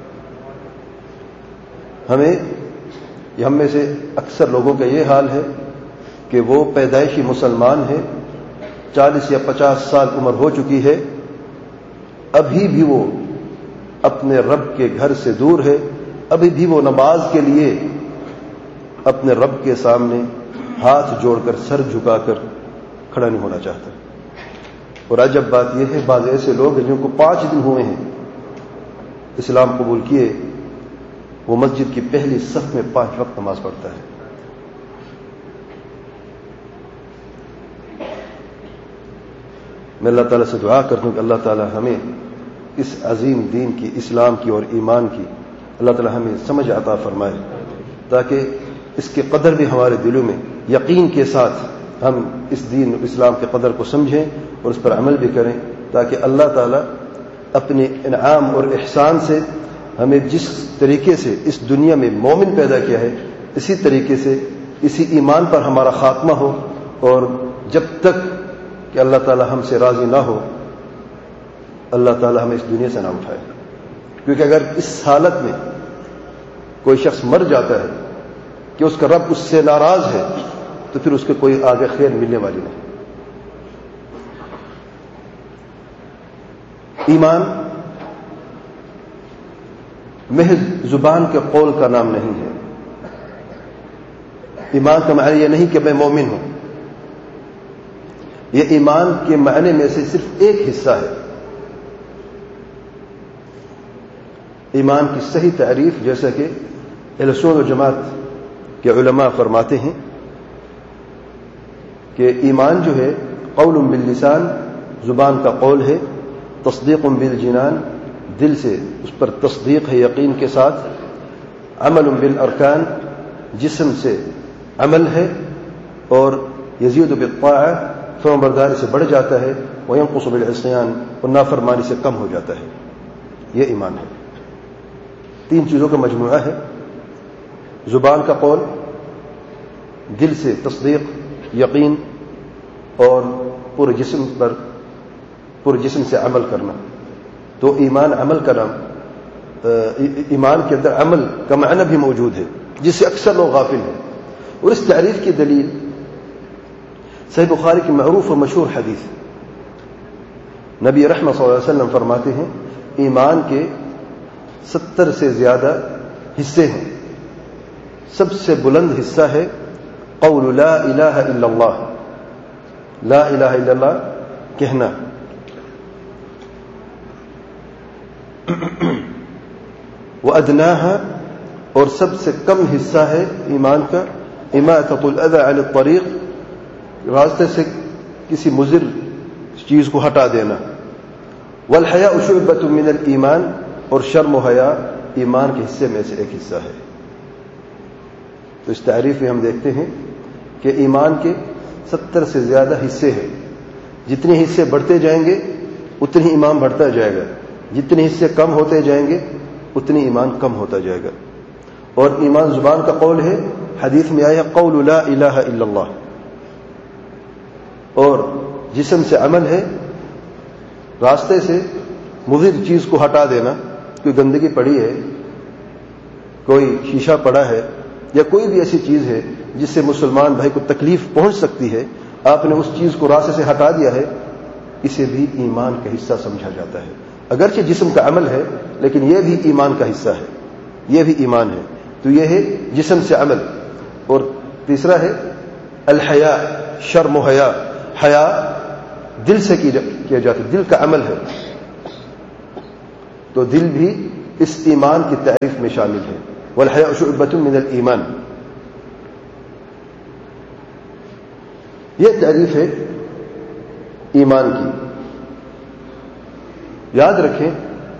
ہمیں ہم میں سے اکثر لوگوں کا یہ حال ہے کہ وہ پیدائشی مسلمان ہیں، چالیس یا پچاس سال عمر ہو چکی ہے، ابھی بھی وہ اپنے رب کے گھر سے دور ہے، ابھی بھی وہ نماز کے لیے اپنے رب کے سامنے ہاتھ جوڑ کر سر جھکا کر کھڑا نہیں ہونا چاہتا۔ اور عجب بات یہ ہے، بعض ایسے لوگ ہیں جن کو پانچ دن ہوئے ہیں اسلام قبول کیے، وہ مسجد کی پہلی صف میں پانچ وقت نماز پڑھتا ہے۔ میں اللہ تعالیٰ سے دعا کرتا ہوں کہ اللہ تعالیٰ ہمیں اس عظیم دین کی، اسلام کی اور ایمان کی اللہ تعالیٰ ہمیں سمجھ عطا فرمائے، تاکہ اس کی قدر بھی ہمارے دلوں میں یقین کے ساتھ ہم اس دین اسلام کے قدر کو سمجھیں اور اس پر عمل بھی کریں، تاکہ اللہ تعالیٰ اپنے انعام اور احسان سے ہمیں جس طریقے سے اس دنیا میں مومن پیدا کیا ہے اسی طریقے سے اسی ایمان پر ہمارا خاتمہ ہو، اور جب تک کہ اللہ تعالیٰ ہم سے راضی نہ ہو اللہ تعالیٰ ہمیں اس دنیا سے نہ اٹھائے، کیونکہ اگر اس حالت میں کوئی شخص مر جاتا ہے کہ اس کا رب اس سے ناراض ہے تو پھر اس کے کوئی آگے خیر ملنے والی نہیں۔ ایمان محض زبان کے قول کا نام نہیں ہے، ایمان کا معنی یہ نہیں کہ میں مومن ہوں، یہ ایمان کے معنی میں سے صرف ایک حصہ ہے۔ ایمان کی صحیح تعریف جیسا کہ اہل سنت و جماعت کے علماء فرماتے ہیں کہ ایمان جو ہے قول باللسان، زبان کا قول ہے، تصدیق بالجنان، دل سے اس پر تصدیق ہے یقین کے ساتھ، عمل بالارکان، جسم سے عمل ہے، اور یزید بالطاعہ، فرمان برداری سے بڑھ جاتا ہے، وینقص بالعصیان، اور نافرمانی سے کم ہو جاتا ہے۔ یہ ایمان ہے، تین چیزوں کا مجموعہ ہے، زبان کا قول، دل سے تصدیق یقین، اور پورے جسم پر پورے جسم سے عمل کرنا۔ تو ایمان عمل کا نام، ایمان کے اندر عمل کا معنی بھی موجود ہے جس سے اکثر لوگ غافل ہیں، اور اس تعریف کی دلیل صحیح بخاری کی معروف و مشہور حدیث، نبی رحمت صلی اللہ علیہ وسلم فرماتے ہیں ایمان کے ستر سے زیادہ حصے ہیں، سب سے بلند حصہ ہے قول لا الہ الا اللہ، لا الہ الا اللہ کہنا، وَأَدْنَاهَا، اور سب سے کم حصہ ہے ایمان کا إِمَاطَةُ الْأَذَى عَلَى الطَّرِيقِ، راستے سے کسی مضر چیز کو ہٹا دینا، وَالْحَيَاءُ شُعْبَةٌ مِّنَ الْإِيمَانِ، اور شرم و حیا ایمان کے حصے میں سے ایک حصہ ہے۔ تو اس تعریف میں ہم دیکھتے ہیں کہ ایمان کے ستر سے زیادہ حصے ہیں، جتنے حصے بڑھتے جائیں گے اتنی ہی ایمان بڑھتا جائے گا، جتنے حصے کم ہوتے جائیں گے اتنی ایمان کم ہوتا جائے گا۔ اور ایمان زبان کا قول ہے، حدیث میں آیا قول لا الہ الا اللہ، اور جسم سے عمل ہے، راستے سے مضر چیز کو ہٹا دینا، کوئی گندگی پڑی ہے، کوئی شیشہ پڑا ہے، یا کوئی بھی ایسی چیز ہے جس سے مسلمان بھائی کو تکلیف پہنچ سکتی ہے، آپ نے اس چیز کو راستے سے ہٹا دیا ہے، اسے بھی ایمان کا حصہ سمجھا جاتا ہے، اگرچہ جسم کا عمل ہے لیکن یہ بھی ایمان کا حصہ ہے، یہ بھی ایمان ہے۔ تو یہ ہے جسم سے عمل۔ اور تیسرا ہے الحیا، شرم و حیا، حیا دل سے کیا جاتا ہے، دل کا عمل ہے، تو دل بھی اس ایمان کی تعریف میں شامل ہے۔ والحیاء شعبۃ من الایمان. یہ تعریف ہے ایمان کی. یاد رکھیں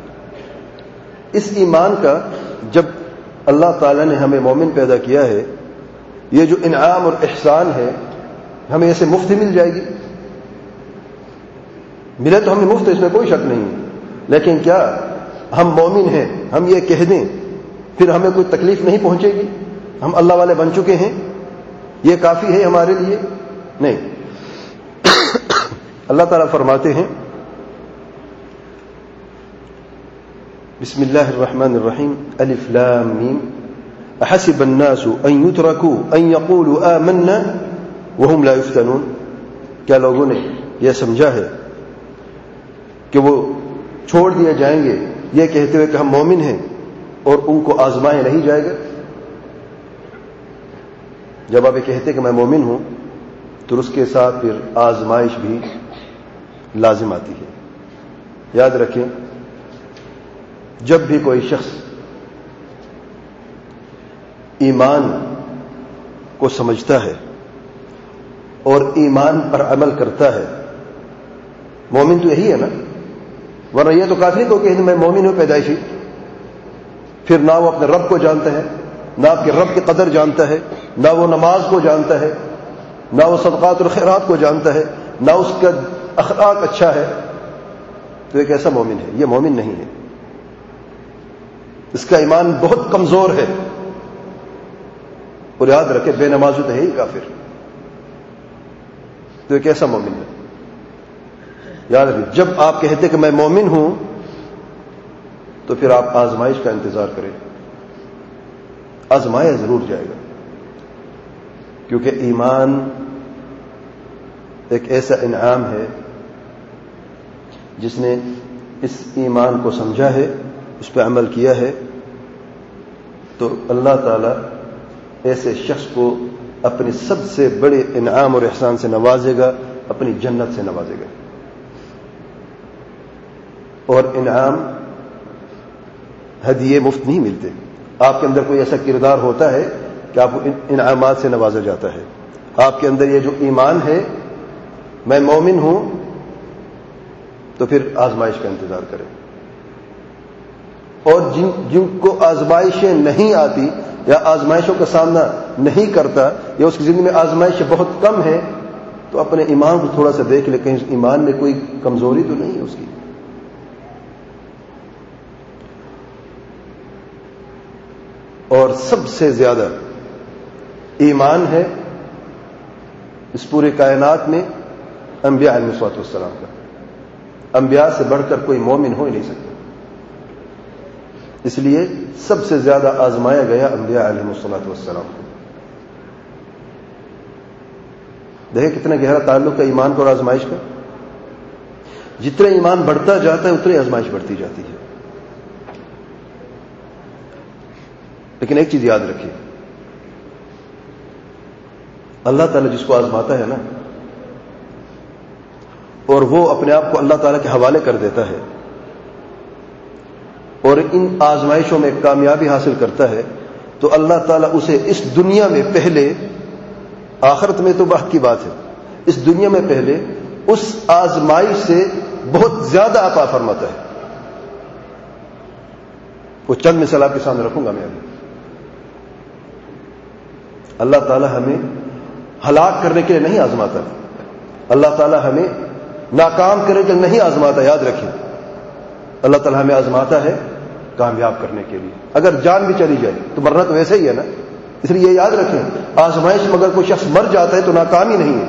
اس ایمان کا جب اللہ تعالیٰ نے ہمیں مومن پیدا کیا ہے, یہ جو انعام اور احسان ہے ہمیں ایسے مفت ہی مل جائے گی؟ ملے تو ہمیں مفت, اس میں کوئی شک نہیں ہے, لیکن کیا ہم مومن ہیں ہم یہ کہہ دیں پھر ہمیں کوئی تکلیف نہیں پہنچے گی, ہم اللہ والے بن چکے ہیں, یہ کافی ہے ہمارے لیے؟ نہیں. اللہ تعالیٰ فرماتے ہیں بسم اللہ الرحمن الرحیم الف لام میم احسب الناس ان يتركوا ان يقولوا آمنا وهم لا يفتنون. کیا لوگوں نے یہ سمجھا ہے کہ وہ چھوڑ دیے جائیں گے یہ کہتے ہوئے کہ ہم مومن ہیں اور ان کو آزمایا نہیں جائے گا؟ جب آپ یہ کہتے کہ میں مومن ہوں تو اس کے ساتھ پھر آزمائش بھی لازم آتی ہے. یاد رکھیں جب بھی کوئی شخص ایمان کو سمجھتا ہے اور ایمان پر عمل کرتا ہے, مومن تو یہی ہے نا, ورنہ یہ تو کافی کو کہ میں مومن ہوں پیدائشی, پھر نہ وہ اپنے رب کو جانتا ہے, نہ آپ کے رب کی قدر جانتا ہے, نہ وہ نماز کو جانتا ہے, نہ وہ صدقات اور خیرات کو جانتا ہے, نہ اس کا اخلاق اچھا ہے, تو ایک ایسا مومن ہے. یہ مومن نہیں ہے, اس کا ایمان بہت کمزور ہے. اور یاد رکھے بے نمازی تو ہے ہی کافر, تو ایک ایسا مومن ہے. یاد رکھیں جب آپ کہتے کہ میں مومن ہوں تو پھر آپ آزمائش کا انتظار کریں, آزمایا ضرور جائے گا, کیونکہ ایمان ایک ایسا انعام ہے جس نے اس ایمان کو سمجھا ہے, اس پہ عمل کیا ہے, تو اللہ تعالی ایسے شخص کو اپنے سب سے بڑے انعام اور احسان سے نوازے گا, اپنی جنت سے نوازے گا. اور انعام ہدیے مفت نہیں ملتے. آپ کے اندر کوئی ایسا کردار ہوتا ہے کہ آپ کو انعامات سے نوازا جاتا ہے. آپ کے اندر یہ جو ایمان ہے میں مومن ہوں, تو پھر آزمائش کا انتظار کریں. اور جن جن کو آزمائشیں نہیں آتی یا آزمائشوں کا سامنا نہیں کرتا یا اس کی زندگی میں آزمائشیں بہت کم ہیں, تو اپنے ایمان کو تھوڑا سا دیکھ لے, کہیں ایمان میں کوئی کمزوری تو نہیں ہے اس کی. اور سب سے زیادہ ایمان ہے اس پورے کائنات میں انبیاء علیہ الصلوۃ والسلام کا. انبیاء سے بڑھ کر کوئی مومن ہو ہی نہیں سکتا, اس لیے سب سے زیادہ آزمایا گیا انبیاء علیہ الصلوۃ والسلام کو. دیکھیں کتنا گہرا تعلق ہے ایمان کا اور آزمائش کا. جتنا ایمان بڑھتا جاتا ہے اتنی آزمائش بڑھتی جاتی ہے. لیکن ایک چیز یاد رکھیے, اللہ تعالیٰ جس کو آزماتا ہے نا, اور وہ اپنے آپ کو اللہ تعالیٰ کے حوالے کر دیتا ہے اور ان آزمائشوں میں کامیابی حاصل کرتا ہے, تو اللہ تعالیٰ اسے اس دنیا میں پہلے, آخرت میں تو بات کی بات ہے, اس دنیا میں پہلے اس آزمائش سے بہت زیادہ عطا فرماتا ہے. وہ چند مثال آپ کے سامنے رکھوں گا میں ابھی. اللہ تعالیٰ ہمیں ہلاک کرنے کے لیے نہیں آزماتا, اللہ تعالیٰ ہمیں ناکام کرنے کے لیے نہیں آزماتا. یاد رکھیں اللہ تعالیٰ ہمیں آزماتا ہے کامیاب کرنے کے لیے. اگر جان بھی چلی جائے تو مرنا تو ویسے ہی ہے نا, اس لیے یہ یاد رکھیں آزمائش میں اگر کوئی شخص مر جاتا ہے تو ناکامی نہیں ہے.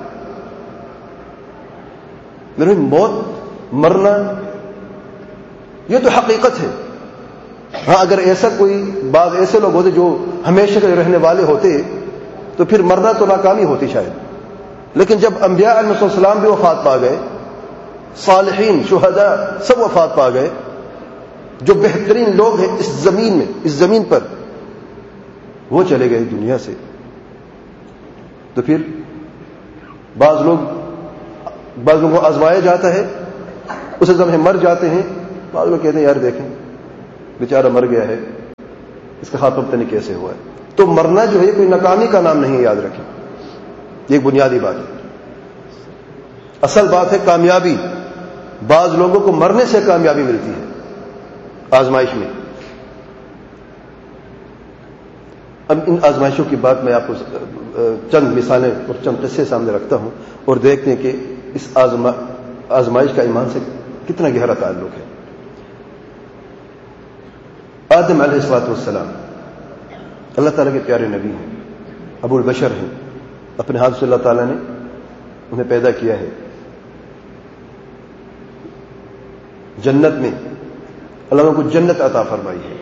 میرے موت مرنا یہ تو حقیقت ہے. ہاں اگر ایسا کوئی بعض ایسے لوگ ہوتے جو ہمیشہ کے رہنے والے ہوتے تو پھر مرنا تو ناکامی ہوتی شاید. لیکن جب انبیاء علیہ السلام بھی وفات پا گئے, صالحین شہداء سب وفات پا گئے, جو بہترین لوگ ہیں اس زمین میں, اس زمین پر, وہ چلے گئے دنیا سے, تو پھر بعض لوگ بعض لوگوں کو آزمایا جاتا ہے, اسے جب ہم مر جاتے ہیں, بعض لوگ کہتے ہیں یار دیکھیں بیچارہ مر گیا ہے, اس کا خاتمہ پتہ نہیں کیسے ہوا ہے. تو مرنا جو ہے کوئی ناکامی کا نام نہیں ہے، یاد رکھیں، یہ ایک بنیادی بات ہے. اصل بات ہے کامیابی. بعض لوگوں کو مرنے سے کامیابی ملتی ہے آزمائش میں. اب ان آزمائشوں کی بات میں آپ کو چند مثالیں اور چند قصے سامنے رکھتا ہوں اور دیکھتے ہیں کہ اس آزما آزمائش کا ایمان سے کتنا گہرا تعلق ہے. آدم علیہ الصلوۃ والسلام اللہ تعالیٰ کے پیارے نبی ہیں، ابو البشر ہیں. اپنے ہاتھ سے اللہ تعالیٰ نے انہیں پیدا کیا ہے. جنت میں اللہ نے ان کو جنت عطا فرمائی ہے.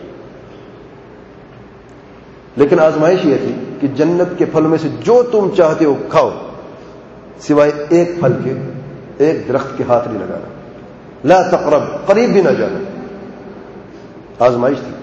لیکن آزمائش یہ تھی کہ جنت کے پھلوں میں سے جو تم چاہتے ہو کھاؤ، سوائے ایک پھل کے ایک درخت کے ہاتھ نہیں لگانا. لا تقرب، قریب بھی نہ جانا. آزمائش تھی.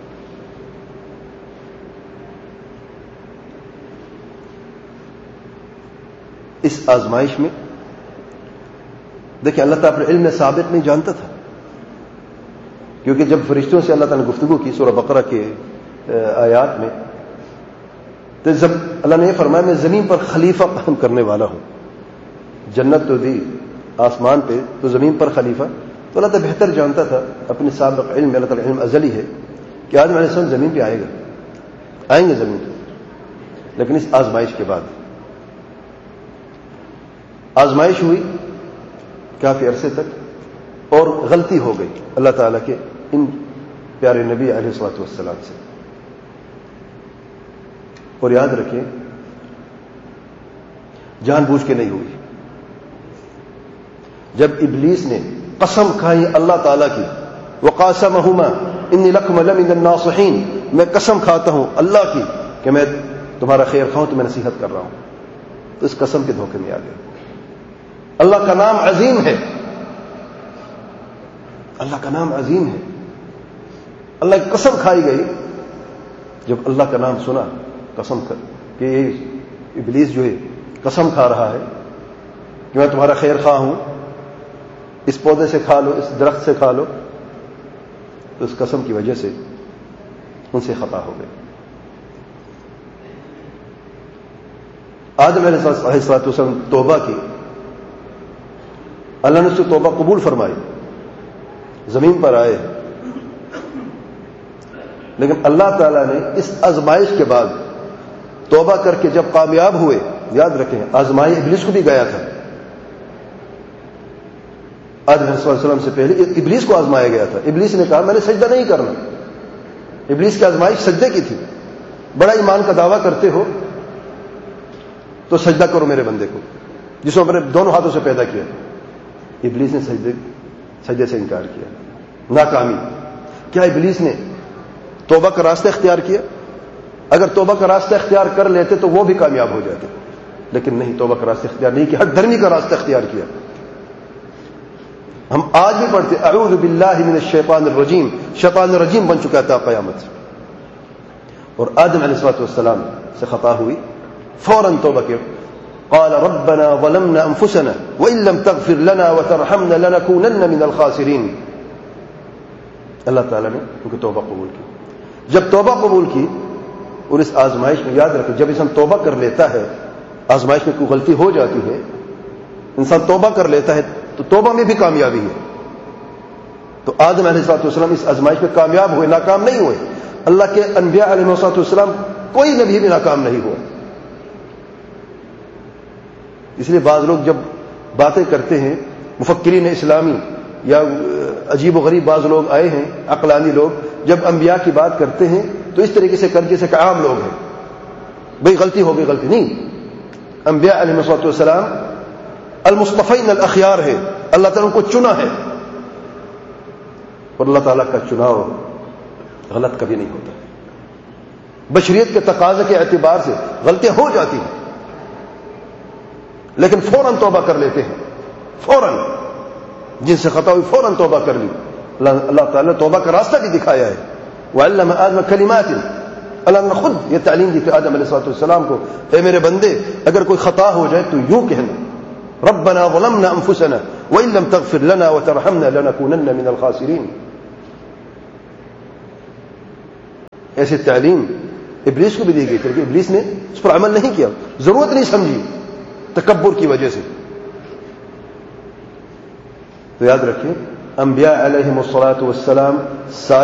اس آزمائش میں دیکھیں اللہ تعالیٰ اپنے علم سابق نہیں جانتا تھا، کیونکہ جب فرشتوں سے اللہ تعالیٰ نے گفتگو کی سورہ بقرہ کے آیات میں، تو جب اللہ نے یہ فرمایا میں زمین پر خلیفہ قائم کرنے والا ہوں. جنت تو دی آسمان پہ، تو زمین پر خلیفہ. تو اللہ تعالیٰ بہتر جانتا تھا اپنے سابق علم، اللہ تعالیٰ علم ازلی ہے کہ آدم علیہ السلام زمین پہ آئے گا، آئیں گے زمین پہ. لیکن اس آزمائش کے بعد آزمائش ہوئی کافی عرصے تک اور غلطی ہو گئی اللہ تعالیٰ کے ان پیارے نبی علیہ الصلوۃ والسلام سے. اور یاد رکھیں جان بوجھ کے نہیں ہوئی. جب ابلیس نے قسم کھائی اللہ تعالیٰ کی، وَقَاسَمَهُمَا إِنِّي لَكُمَ لَمِنَ النَّاصِحِينَ، میں قسم کھاتا ہوں اللہ کی کہ میں تمہارا خیر خواہوں، تو میں نصیحت کر رہا ہوں. تو اس قسم کے دھوکے میں آ گئے. اللہ کا نام عظیم ہے، اللہ کا نام عظیم ہے. اللہ کی قسم کھائی گئی. جب اللہ کا نام سنا قسم کر کہ یہ ابلیس جو ہے قسم کھا رہا ہے کہ میں تمہارا خیر خواہ ہوں، اس پودے سے کھا لو، اس درخت سے کھا لو، تو اس قسم کی وجہ سے ان سے خطا ہو گئی. آدم علیہ السلام توبہ کی، اللہ نے اس سے توبہ قبول فرمائی، زمین پر آئے. لیکن اللہ تعالیٰ نے اس آزمائش کے بعد توبہ کر کے جب کامیاب ہوئے، یاد رکھیں آزمائی ابلیس کو بھی گیا تھا. آدم علیہ السلام سے پہلے ابلیس کو آزمایا گیا تھا. ابلیس نے کہا میں نے سجدہ نہیں کرنا. ابلیس کی آزمائش سجدے کی تھی. بڑا ایمان کا دعویٰ کرتے ہو تو سجدہ کرو میرے بندے کو جس کو میں نے دونوں ہاتھوں سے پیدا کیا. ابلیس نے سجدے سجدے سے انکار کیا، ناکامی. کیا ابلیس نے توبہ کا راستہ اختیار کیا؟ اگر توبہ کا راستہ اختیار کر لیتے تو وہ بھی کامیاب ہو جاتے، لیکن نہیں، توبہ کا راستہ اختیار نہیں کیا، حق دھرمی کا راستہ اختیار کیا. ہم آج بھی پڑھتے اعوذ باللہ من الشیطان الرجیم، شیطان الرجیم بن چکا تھا قیامت. اور آدم علیہ الصلوۃ والسلام سے خطا ہوئی، فوراً توبہ کی. قال ربنا ظلمنا انفسنا وان لم تغفر لنا وترحمنا لنكونن من الخاسرین. اللہ تعالیٰ نے ان کی توبہ قبول کی. جب توبہ قبول کی اور اس آزمائش میں، یاد رکھیں جب انسان توبہ کر لیتا ہے، آزمائش میں کوئی غلطی ہو جاتی ہے، انسان توبہ کر لیتا ہے تو توبہ میں بھی کامیابی ہے. تو آدم علیہ السلام اس آزمائش میں کامیاب ہوئے، ناکام نہیں ہوئے. اللہ کے انبیاء علیہ السلام کوئی نبی بھی ناکام نہیں ہوا. اس لیے بعض لوگ جب باتیں کرتے ہیں، مفکرین اسلامی یا عجیب و غریب بعض لوگ آئے ہیں، عقلانی لوگ، جب انبیاء کی بات کرتے ہیں تو اس طریقے سے کر جیسے کہ عام لوگ ہیں، بھئی غلطی ہو گئی، غلطی نہیں. انبیاء علیہ السلام المصطفین الاخیار ہے، اللہ تعالیٰ ان کو چنا ہے، اور اللہ تعالیٰ کا چناؤ غلط کبھی نہیں ہوتا. بشریت کے تقاضے کے اعتبار سے غلطیاں ہو جاتی ہیں، لیکن فوراً توبہ کر لیتے ہیں. فوراً جن سے خطا ہوئی فوراً توبہ کر لی. اللہ تعالیٰ نے توبہ کا راستہ بھی دکھایا ہے. وعلم آدم کلمات، اللہ نے خود یہ تعلیم دی تھی آدم علیہ السلام کو، اے میرے بندے اگر کوئی خطا ہو جائے تو یوں کہنا ربنا ظلمنا انفسنا وان لم تغفر لنا وترحمنا لنكونن من الخاسرین. ایسی تعلیم ابلیس کو بھی دی گئی تھی لیکن ابلیس نے اس پر عمل نہیں کیا, ضرورت نہیں سمجھی تکبر کی وجہ سے. تو یاد رکھیں انبیاء علیہم الصلاۃ والسلام